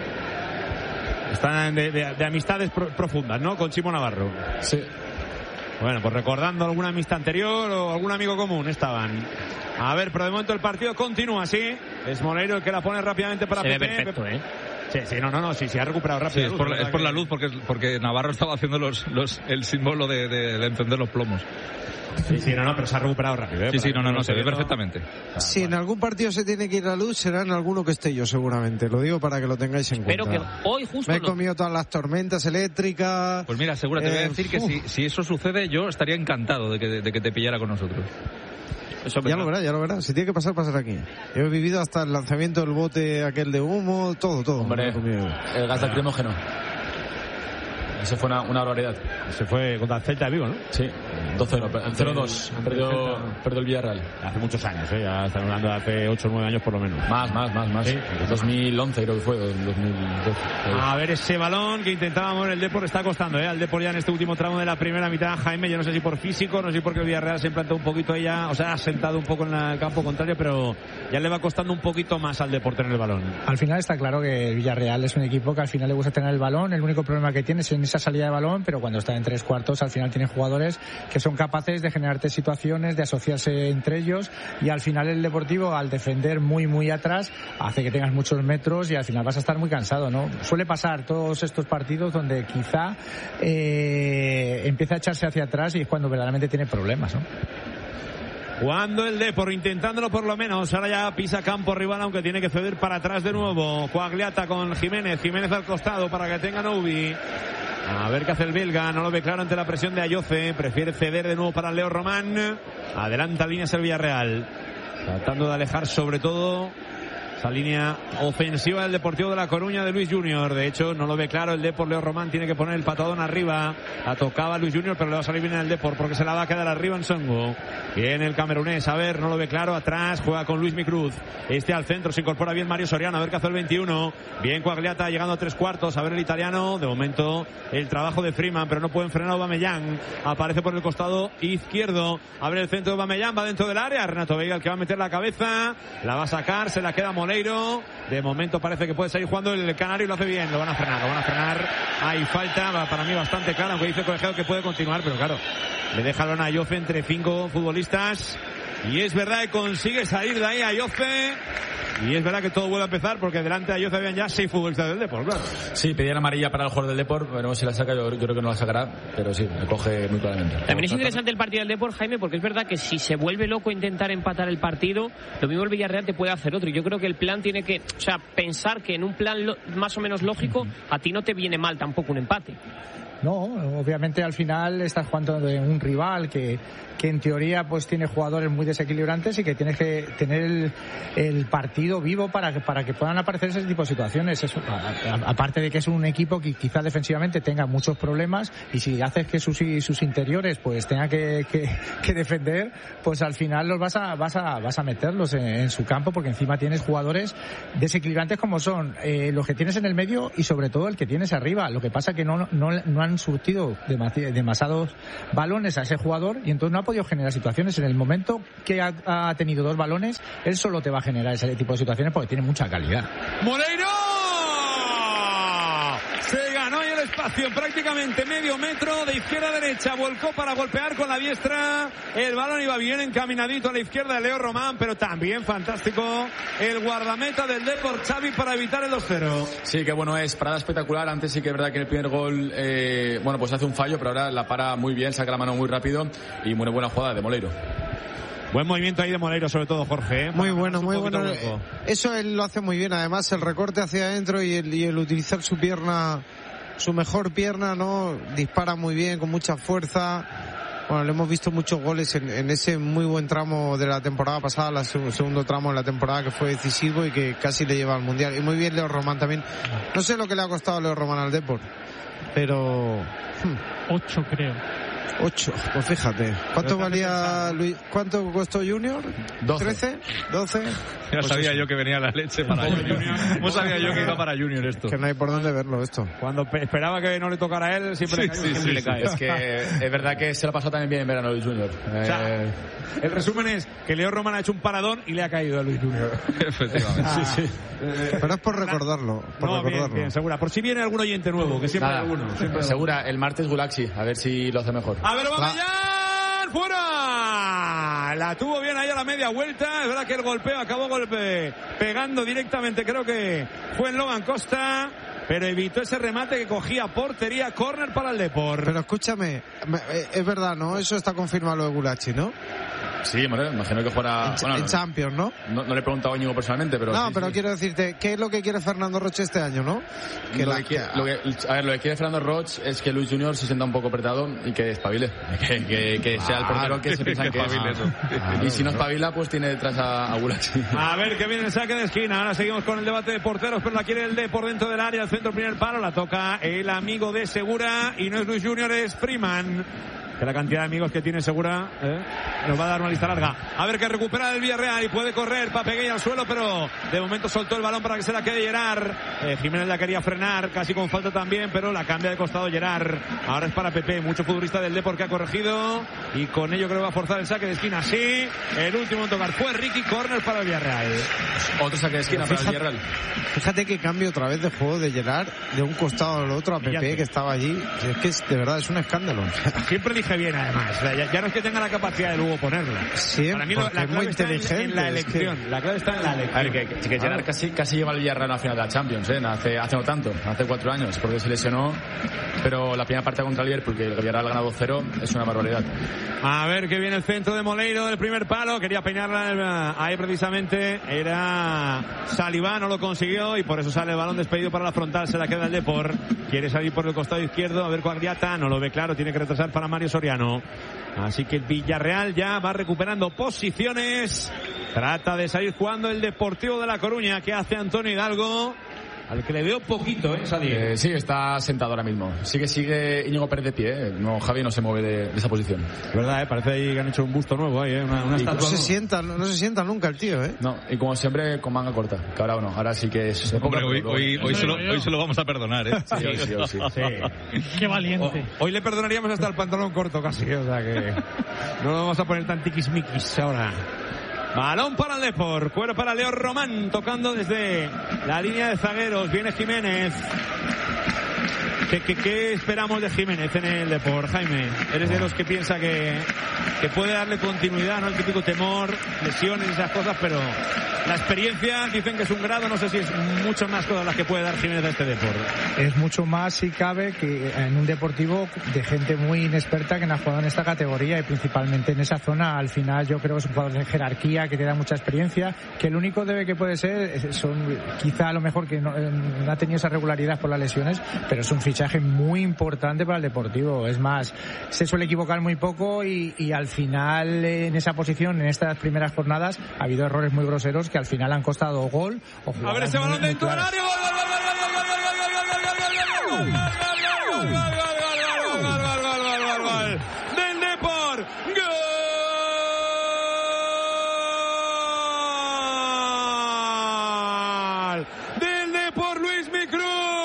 Están de, de, de amistades pro, profundas, ¿no? Con Chimo Navarro. Sí. Bueno, pues recordando alguna amistad anterior o algún amigo común estaban. A ver, pero de momento el partido continúa así. Es Moleiro el que la pone rápidamente para Pepe. Se ve perfecto, ¿eh? Sí, sí, no, no, no, sí, sí ha recuperado rápido. Sí, es por la, es por la luz, porque, porque Navarro estaba haciendo los, los, el símbolo de, de, de encender los plomos. Sí, sí, no, no, pero se ha recuperado rápido, ¿eh? Sí, sí, no, no, no, se ve no... perfectamente. Si en algún partido se tiene que ir la luz, será en alguno que esté yo, seguramente. Lo digo para que lo tengáis en Espero cuenta. Que hoy justo Me he no. comido todas las tormentas eléctricas. Pues mira, seguro, te eh, voy a decir uh. que si, si eso sucede, yo estaría encantado de que, de que te pillara con nosotros. Eso ya lo verás, ya lo verás. Si tiene que pasar, pasar aquí. Yo he vivido hasta el lanzamiento del bote aquel de humo, todo, todo. Hombre, el gas lacrimógeno. Eso fue una, una barbaridad. Se fue contra el Celta de Vigo, ¿no? Sí, dos cero, cero dos. Perdió, perdió el Villarreal. Hace muchos años, ¿eh? Ya estamos hablando de hace ocho o nueve años por lo menos. Más, más, más, más. Sí. dos mil once creo que fue, dos mil doce. A ver ese balón que intentábamos el Depor está costando, ¿eh? Al Depor ya en este último tramo de la primera mitad. Jaime, yo no sé si por físico, no sé si porque el Villarreal se implantó un poquito ella, o sea, ha sentado un poco en el campo contrario, pero ya le va costando un poquito más al Depor tener el balón. Al final está claro que el Villarreal es un equipo que al final le gusta tener el balón. El único problema que tiene es en esa salida de balón, pero cuando está en tres cuartos al final tiene jugadores que son capaces de generarte situaciones, de asociarse entre ellos, y al final el Deportivo, al defender muy muy atrás, hace que tengas muchos metros y al final vas a estar muy cansado, ¿no? Suele pasar todos estos partidos donde quizá eh, empieza a echarse hacia atrás y es cuando verdaderamente tiene problemas, ¿no? Cuando el Depor, intentándolo por lo menos, ahora ya pisa campo rival, aunque tiene que ceder para atrás de nuevo. Coagliata con Jiménez, Jiménez al costado para que tenga Noubi. A ver qué hace el belga, no lo ve claro ante la presión de Ayoce, prefiere ceder de nuevo para Leo Román. Adelanta líneas el Villarreal, tratando de alejar sobre todo esa línea ofensiva del Deportivo de La Coruña de Luis Junior. De hecho, no lo ve claro el Depor. Leo Román tiene que poner el patadón arriba. La tocaba Luis Junior, pero le va a salir bien el Depor porque se la va a quedar arriba en Songo. Viene el camerunés, a ver, no lo ve claro. Atrás juega con Luis Micruz. Este al centro, se incorpora bien Mario Soriano. A ver qué hace el veintiuno. Bien Quagliata llegando a tres cuartos. A ver el italiano. De momento el trabajo de Freeman, pero no pueden frenar a Aubameyang. Aparece por el costado izquierdo. Abre el centro de Aubameyang, va dentro del área. Renato Veiga el que va a meter la cabeza. La va a sacar, se la queda Moleiro. De momento parece que puede seguir jugando el canario y lo hace bien. Lo van a frenar, lo van a frenar. Hay falta, para mí bastante clara, aunque dice el colegiado que puede continuar, pero claro, le deja a Ayoce entre cinco futbolistas. Y es verdad que consigue salir de ahí Ayoce. Y es verdad que todo vuelve a empezar porque delante de Ayoce habían ya seis futbolistas del Depor, claro. Sí, pedían amarilla para el jugador del Depor, veremos si la saca, yo, yo creo que no la sacará, pero sí, la coge muy claramente. También es interesante el partido del Depor, Jaime, porque es verdad que si se vuelve loco intentar empatar el partido, lo mismo el Villarreal te puede hacer otro. Y yo creo que el plan tiene que, o sea, pensar que en un plan lo, más o menos lógico, a ti no te viene mal tampoco un empate. No, obviamente al final estás jugando de un rival que, que en teoría pues tiene jugadores muy desequilibrantes y que tienes que tener el, el partido vivo para que, para que puedan aparecer ese tipo de situaciones. Eso, a, a, aparte de que es un equipo que quizás defensivamente tenga muchos problemas y si haces que sus, sus interiores pues tengan que, que, que defender, pues al final los vas a, vas a, vas a meterlos en, en su campo porque encima tienes jugadores desequilibrantes como son eh, los que tienes en el medio y sobre todo el que tienes arriba. Lo que pasa que no, no, no han surtido demasiados balones a ese jugador y entonces no ha podido generar situaciones. En el momento que ha, ha tenido dos balones, él solo te va a generar ese tipo de situaciones porque tiene mucha calidad. ¡Moleiro! Se ganó y el espacio prácticamente medio metro de izquierda a derecha, volcó para golpear con la diestra, el balón iba bien encaminadito a la izquierda de Leo Román, pero también fantástico el guardameta del Depor, Xavi, para evitar el dos cero. Sí, que bueno, es parada espectacular. Antes sí que es verdad que en el primer gol eh, bueno, pues hace un fallo, pero ahora la para muy bien, saca la mano muy rápido y muy buena jugada de Moleiro. Buen movimiento ahí de Moleiro, sobre todo, Jorge, ¿eh? Muy bueno, muy bueno. Eso él lo hace muy bien. Además, el recorte hacia adentro y el, y el utilizar su pierna, su mejor pierna, ¿no? Dispara muy bien, con mucha fuerza. Bueno, le hemos visto muchos goles en, en ese muy buen tramo de la temporada pasada, el segundo tramo de la temporada que fue decisivo y que casi le lleva al Mundial. Y muy bien Leo Román también. No sé lo que le ha costado a Leo Román al Depor, pero... Hmm. Ocho, creo. Ocho, pues fíjate. ¿Cuánto valía Luis? ¿Cuánto costó Junior? doce. ¿trece? ¿doce? Ya pues sabía eso. yo que venía la leche para Junior. ¿Cómo sabía yo que iba para Junior esto? Que no hay por dónde verlo esto. Cuando esperaba que no le tocara a él, siempre, sí, le, cae, sí, siempre sí, le cae. Es que es verdad que se la pasó también bien en verano Luis Junior. O sea, eh... el resumen es que Leo Román ha hecho un paradón y le ha caído a Luis Junior. Efectivamente. Ah, sí, sí. Pero es por recordarlo. Por no, recordarlo. Bien, bien, segura. Por si viene algún oyente nuevo, que siempre Nada, hay alguno. Siempre segura, el martes Gulaxi, a ver si lo hace mejor. A ver, Aubameyang, fuera. La tuvo bien ahí a la media vuelta. Es verdad que el golpeo acabó golpe pegando directamente, creo que fue en Logan Costa, pero evitó ese remate que cogía portería, córner para el Depor. Pero escúchame, es verdad, ¿no? Eso está confirmado lo de Gulaxi, ¿no? Sí, bueno, imagino que fuera... En, bueno, en Champions, ¿no? ¿no? No le he preguntado a Íñigo personalmente, pero... No, sí, pero sí. quiero decirte, ¿qué es lo que quiere Fernando Roche este año, no? Que lo la, que quiere, lo que, a ver, lo que quiere Fernando Roche es que Luis Junior se sienta un poco apretado y que espabile. Que, que, que sea el portero que se piensa que, que es. Eso. Claro, y si no claro. espabila, pues tiene detrás a, a Gulaxi. A ver que viene el saque de esquina. Ahora seguimos con el debate de porteros, pero la quiere el de por dentro del área, el centro primer palo, la toca el amigo de Segura y no es Luis Junior, es Freeman. Que la cantidad de amigos que tiene Segura ¿eh? nos va a dar una lista larga. A ver que recupera el Villarreal y puede correr Papeguey al suelo, pero de momento soltó el balón para que se la quede Gerard. Eh, Jiménez la quería frenar, casi con falta también, pero la cambia de costado Gerard. Ahora es para Pepe, mucho futbolista del Depor que ha corregido y con ello creo que va a forzar el saque de esquina. Sí, el último en tocar fue Ricky, córner para el Villarreal. Otro saque de esquina para el Villarreal. Fíjate que cambio otra vez de juego de Gerard de un costado al otro a Pepe, que estaba allí. Es que es, de verdad es un escándalo. Siempre dije bien, además. O sea, ya, ya no es que tenga la capacidad de luego ponerla. Sí, para mí lo, la clave es muy está inteligente. en, en la elección. Es que... La clave está en la elección. A ver, que, que, que Gerard casi, casi lleva al Villarreal a la final de la Champions, ¿eh? Hace, hace no tanto, hace cuatro años, porque se lesionó. Pero la primera parte contra el Liverpool, porque el Villarreal ha ganado dos cero, es una barbaridad. A ver que viene el centro de Moleiro del primer palo. Quería peinarla ahí precisamente. Era Salivá, no lo consiguió y por eso sale el balón despedido para la frontal. Se la queda el Depor. Quiere salir por el costado izquierdo. A ver Quagliata, no lo ve claro. Tiene que retrasar para Mario Soriano. Así que el Villarreal ya va recuperando posiciones Trata de salir jugando el Deportivo de La Coruña. ¿Qué hace Antonio Hidalgo? Al que le veo poquito, ¿eh, Sadik? Eh, sí, está sentado ahora mismo. Sí que sigue Íñigo Pérez de pie, ¿eh? No, Javi no se mueve de, de esa posición. Es verdad, ¿eh? Parece ahí que han hecho un busto nuevo ahí, ¿eh? Una, una estatua. No se sienta, no, no se sienta nunca el tío, ¿eh? No, y como siempre con manga corta, que ahora no, ahora sí que es... Hombre, hoy, hoy, hoy, se lo, hoy se lo vamos a perdonar, ¿eh? Sí, hoy sí, hoy sí. Sí. Qué valiente. O, hoy le perdonaríamos hasta el pantalón corto casi, o sea que no lo vamos a poner tan tiquismiquis ahora. Balón para el Depor, cuero para Leo Román, tocando desde la línea de zagueros. Viene Jiménez. ¿Qué, qué, qué esperamos de Jiménez en el Depor, Jaime? Eres de los que piensa que, que puede darle continuidad, ¿no? El típico temor, lesiones y esas cosas, pero la experiencia dicen que es un grado, no sé si es mucho más cosas las que puede dar Jiménez a este Depor. Es mucho más, si cabe, que en un Deportivo de gente muy inexperta que no ha jugado en esta categoría y principalmente en esa zona. Al final yo creo que es un jugador de jerarquía, que te da mucha experiencia, que el único debe que puede ser, son quizá a lo mejor que no, no ha tenido esa regularidad por las lesiones, pero es un fichaje muy importante para el Deportivo. Es más, se suele equivocar muy poco y, y al final en esa posición, en estas primeras jornadas, ha habido errores muy groseros que al final han costado gol o a ver ese balón dentro del área. ¡Gol, gol, gol, gol, gol, gol, gol, gol, gol, gol, del Depor! ¡Gol! Del Depor, Luismi Cruz.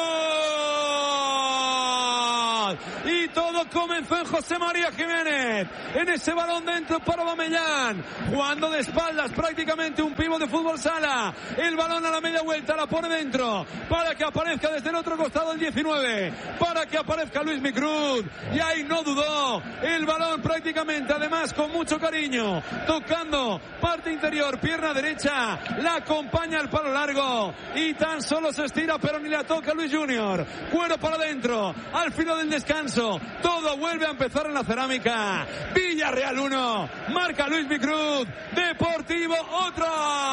Y todo comenzó en José María Jiménez, en ese balón dentro para Aubameyang, jugando de espaldas, prácticamente un pívot de fútbol sala. El balón a la media vuelta, la pone dentro, para que aparezca desde el otro costado el diecinueve, para que aparezca Luismi Cruz, y ahí no dudó, el balón prácticamente, además con mucho cariño, tocando parte interior, pierna derecha, la acompaña al palo largo, y tan solo se estira, pero ni la toca Luis Junior. Cuero para adentro, al final del descanso, todo vuelve a empezar en la cerámica. Villarreal uno, marca Luismi Cruz, Deportivo otro.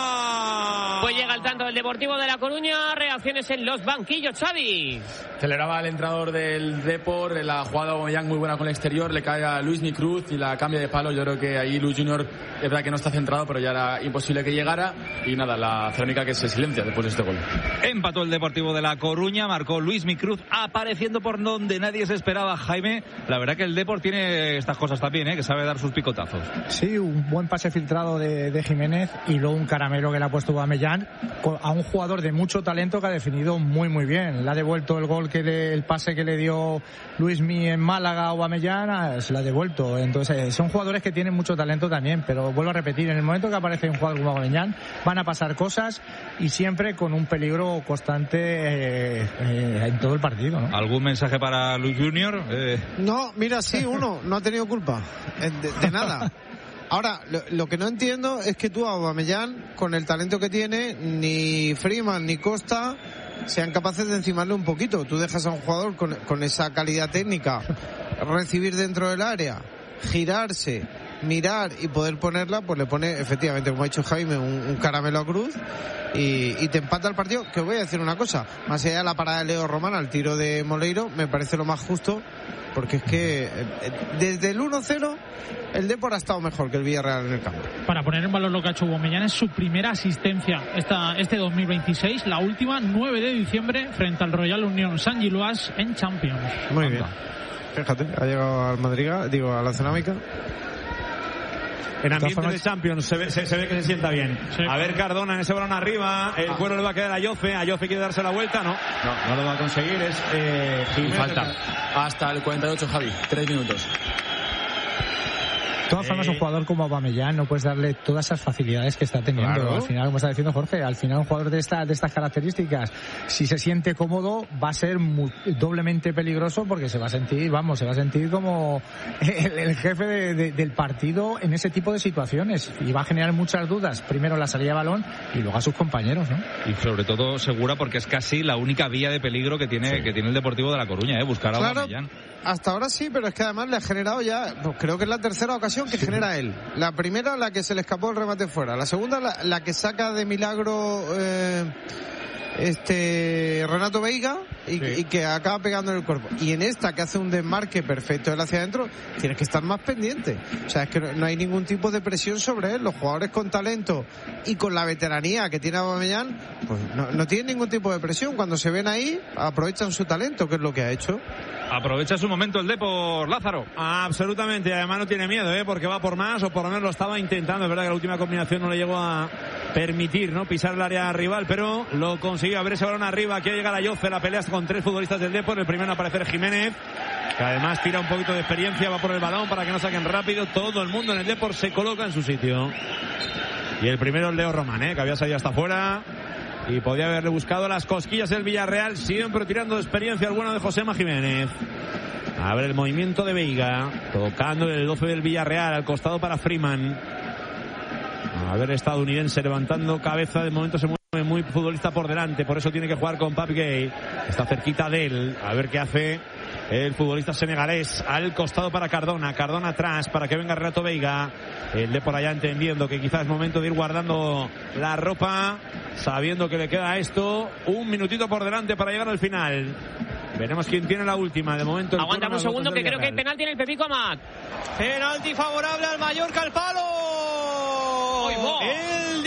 Pues llega el tanto del Deportivo de La Coruña, reacciones en los banquillos, Xavi. Celebraba el entrenador del Depor, la jugada Aubameyang muy buena con el exterior, le cae a Luismi Cruz y la cambia de palo. Yo creo que ahí Luis Junior es verdad que no está centrado, pero ya era imposible que llegara, y nada, la cerámica que se silencia después de este gol. Empató el Deportivo de La Coruña, marcó Luismi Cruz, apareciendo por donde nadie se esperaba, Jaime. La verdad que el Depor tiene estas cosas también, ¿eh? Que sabe dar sus picotazos. Sí, un buen pase filtrado de, de Jiménez y luego un caramelo que le ha puesto Aubameyang a un jugador de mucho talento que ha definido muy muy bien. Le ha devuelto el gol, que le, el pase que le dio Luismi en Málaga a Aubameyang, se lo ha devuelto. Entonces son jugadores que tienen mucho talento también, pero vuelvo a repetir, en el momento que aparece un jugador como Aubameyang van a pasar cosas, y siempre con un peligro constante eh, eh, en todo el partido, ¿no? ¿Algún mensaje para Luis Junior? Eh... No, mira, sí, uno, no ha tenido culpa de, de nada. Ahora, lo, lo que no entiendo es que tú a Aubameyang, con el talento que tiene, ni Freeman ni Costa sean capaces de encimarle un poquito. Tú dejas a un jugador con, con esa calidad técnica recibir dentro del área, girarse, mirar y poder ponerla, pues le pone, efectivamente, como ha dicho Jaime, un, un caramelo a Cruz y, y te empata el partido. Que os voy a decir una cosa, más allá de la parada de Leo Román al tiro de Moleiro, me parece lo más justo, porque es que desde el uno cero el Depor ha estado mejor que el Villarreal en el campo. Para poner en valor lo que ha hecho Aubameyang, es su primera asistencia esta, este dos mil veintiséis, la última nueve de diciembre frente al Royal Unión San Gilois en Champions. Muy bien, fíjate, ha llegado al Madrigal, digo, a la cerámica. En ambiente de Champions se ve, se, se ve que se sienta bien. Sí. A ver Cardona en ese balón arriba, el cuero le va a quedar a Yoce, a Yoce quiere darse la vuelta, no, no, no lo va a conseguir, es eh, Jiménez. Falta hasta el cuarenta y ocho, Javi, tres minutos. De todas formas, un jugador como Aubameyang no puedes darle todas esas facilidades que está teniendo. Claro. Al final, como está diciendo Jorge, al final un jugador de, esta, de estas características, si se siente cómodo, va a ser muy, doblemente peligroso, porque se va a sentir, vamos, se va a sentir como el, el jefe de, de, del partido en ese tipo de situaciones, y va a generar muchas dudas, primero la salida de balón y luego a sus compañeros, ¿no? Y sobre todo segura, porque es casi la única vía de peligro que tiene, sí. que tiene el Deportivo de La Coruña, ¿eh? Buscar a claro. Aubameyang. Hasta ahora sí, pero es que además le ha generado ya, pues creo que es la tercera ocasión que sí. genera él. La primera, la que se le escapó el remate fuera. La segunda, la, la que saca de milagro eh, este Renato Veiga y, sí. y que acaba pegando en el cuerpo. Y en esta que hace un desmarque perfecto él hacia adentro, tienes que estar más pendiente. O sea, es que no, no hay ningún tipo de presión sobre él. Los jugadores con talento y con la veteranía que tiene Aubameyang, pues no, no tienen ningún tipo de presión. Cuando se ven ahí, aprovechan su talento, que es lo que ha hecho. Aprovecha su momento el Depor, Lázaro. Absolutamente, además no tiene miedo, ¿eh? Porque va por más, o por lo menos lo estaba intentando. Es verdad que la última combinación no le llegó a permitir, ¿no?, pisar el área rival, pero lo consiguió. A ver ese balón arriba, quiere llegar a Yoce, la pelea con tres futbolistas del Depor. El primero en aparecer Jiménez, que además tira un poquito de experiencia, va por el balón para que no saquen rápido. Todo el mundo en el Depor se coloca en su sitio. Y el primero es Leo Román, ¿eh?, que había salido hasta afuera y podía haberle buscado las cosquillas el Villarreal, siempre tirando de experiencia el bueno de Josema Jiménez. A ver el movimiento de Veiga, tocando el doce del Villarreal, al costado para Freeman. A ver, estadounidense levantando cabeza, de momento se mueve muy futbolista por delante, por eso tiene que jugar con Papi Gay. Está cerquita de él, a ver qué hace el futbolista senegalés. Al costado para Cardona, Cardona atrás para que venga Renato Veiga. El de por allá entendiendo que quizás es momento de ir guardando la ropa, sabiendo que le queda esto un minutito por delante para llegar al final. Veremos quién tiene la última. De momento el aguántame un segundo, que creo que hay penalti en el Pepico Amat. Penalti favorable al Mallorca, al palo. El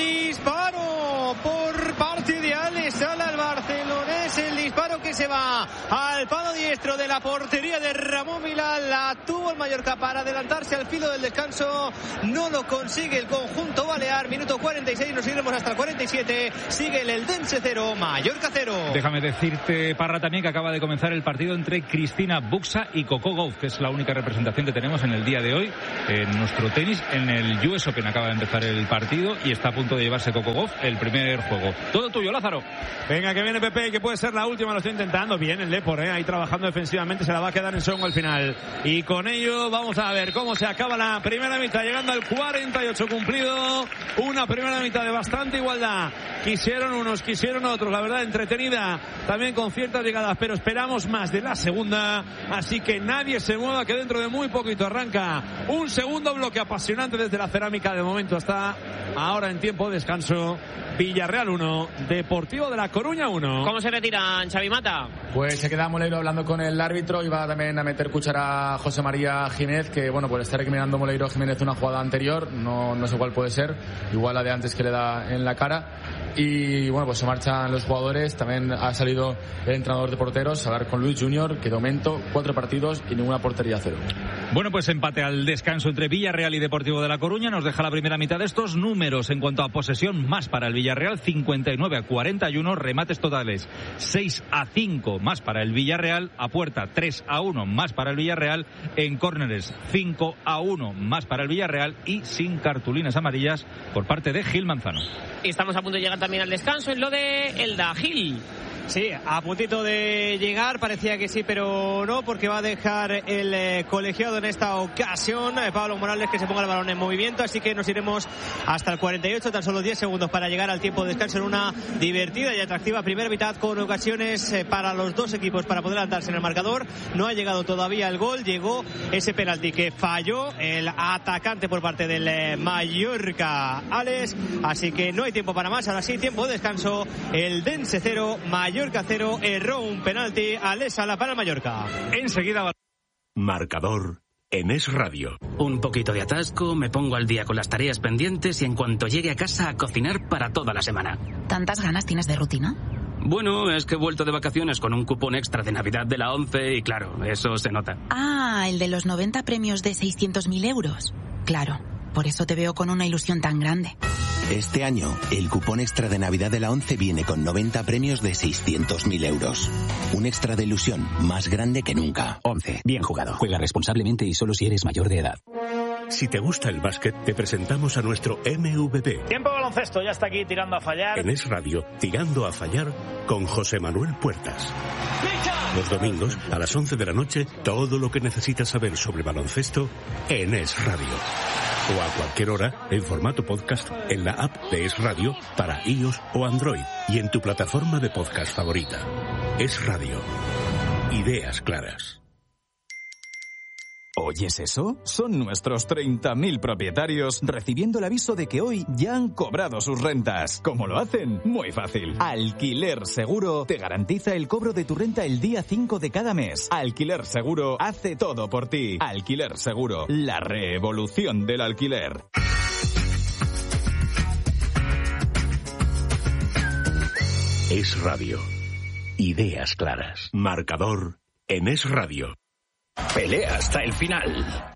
disparo por parte de Alex Sala, al barcelonés. El disparo que se va al palo diestro de la portería de Ramón Milán. La tuvo el Mallorca para adelantarse al filo del descanso. No lo consigue el conjunto balear. Minuto cuarenta y seis, nos iremos hasta el cuarenta y siete. Sigue el Eldense cero, Mallorca cero. Déjame decirte, Parra, también que acaba de comenzar el partido entre Cristina Buxa y Coco Gauff, que es la única representación que tenemos en el día de hoy en nuestro tenis. En el U S Open acaba de empezar el partido y está a punto de llevarse Coco Gauff el primer juego. Todo tuyo, Lázaro. Venga, que viene Pepe, que puede ser la última, lo estoy intentando. Bien el Depor, ¿eh? Ahí trabajando defensivamente, se la va a quedar en Songo al final. Y con ello vamos a ver cómo se acaba la primera mitad, llegando al cuarenta y ocho cumplido. Una primera mitad de bastante igualdad. Quisieron unos, quisieron otros, la verdad, entretenida, también con ciertas llegadas, pero esperamos más de la segunda. Así que nadie se mueva, que dentro de muy poquito arranca un segundo bloque apasionante desde la cerámica. De momento hasta ahora en tiempo de descanso. Villarreal uno, Deportivo de La Coruña uno. ¿Cómo se retiran, Xavi Mata? Pues se queda Moleiro hablando con el árbitro y va también a meter cuchara a José María Jiménez, que bueno, por estar recriminando Moleiro Jiménez una jugada anterior, no, no sé cuál puede ser, igual la de antes que le da en la cara. Y bueno, pues se marchan los jugadores. También ha salido el entrenador de porteros a hablar con Luis Junior, que de momento cuatro partidos y ninguna portería cero. Bueno, pues empate al descanso entre Villarreal y Deportivo de La Coruña. Nos deja la primera mitad de estos números en cuanto a posesión: más para el Villarreal, cincuenta y nueve a cuarenta y uno, remates totales seis a cinco más para el Villarreal, a puerta tres a uno más para el Villarreal, en córneres cinco a uno más para el Villarreal y sin cartulinas amarillas por parte de Gil Manzano. Y estamos a punto de llegar también al descanso en lo de Elda Gil. Sí, a puntito de llegar, parecía que sí, pero no, porque va a dejar el eh, colegiado en esta ocasión, eh, Pablo Morales, que se ponga el balón en movimiento, así que nos iremos hasta el cuarenta y ocho, tan solo diez segundos para llegar al tiempo de descanso en una divertida y atractiva primera mitad con ocasiones eh, para los dos equipos para poder adelantarse en el marcador. No ha llegado todavía el gol, llegó ese penalti que falló el atacante por parte del eh, Mallorca, Alex, así que no hay tiempo para más. Ahora sí, tiempo de descanso, el Dense cero, Mallorca cero, erró un penalti a Sala para el Mallorca. Enseguida. Marcador en Es Radio. Un poquito de atasco, me pongo al día con las tareas pendientes y en cuanto llegue a casa a cocinar para toda la semana. ¿Tantas ganas tienes de rutina? Bueno, es que he vuelto de vacaciones con un cupón extra de Navidad de la ONCE y claro, eso se nota. Ah, el de los noventa premios de seiscientos mil euros. Claro, por eso te veo con una ilusión tan grande. Este año, el cupón extra de Navidad de la ONCE viene con noventa premios de seiscientos mil euros. Un extra de ilusión más grande que nunca. ONCE, bien jugado. Juega responsablemente y solo si eres mayor de edad. Si te gusta el básquet, te presentamos a nuestro M V P. Tiempo de baloncesto, ya está aquí tirando a fallar. En Es Radio, tirando a fallar con José Manuel Puertas. Los domingos, a las once de la noche, todo lo que necesitas saber sobre baloncesto en Es Radio. O a cualquier hora, en formato podcast, en la app de Es Radio para iOS o Android y en tu plataforma de podcast favorita. Es Radio. Ideas claras. ¿Oyes eso? Son nuestros treinta mil propietarios recibiendo el aviso de que hoy ya han cobrado sus rentas. ¿Cómo lo hacen? Muy fácil. Alquiler Seguro te garantiza el cobro de tu renta el día cinco de cada mes. Alquiler Seguro hace todo por ti. Alquiler Seguro, la revolución del alquiler. Es Radio. Ideas claras. Marcador en Es Radio. Pelea hasta el final.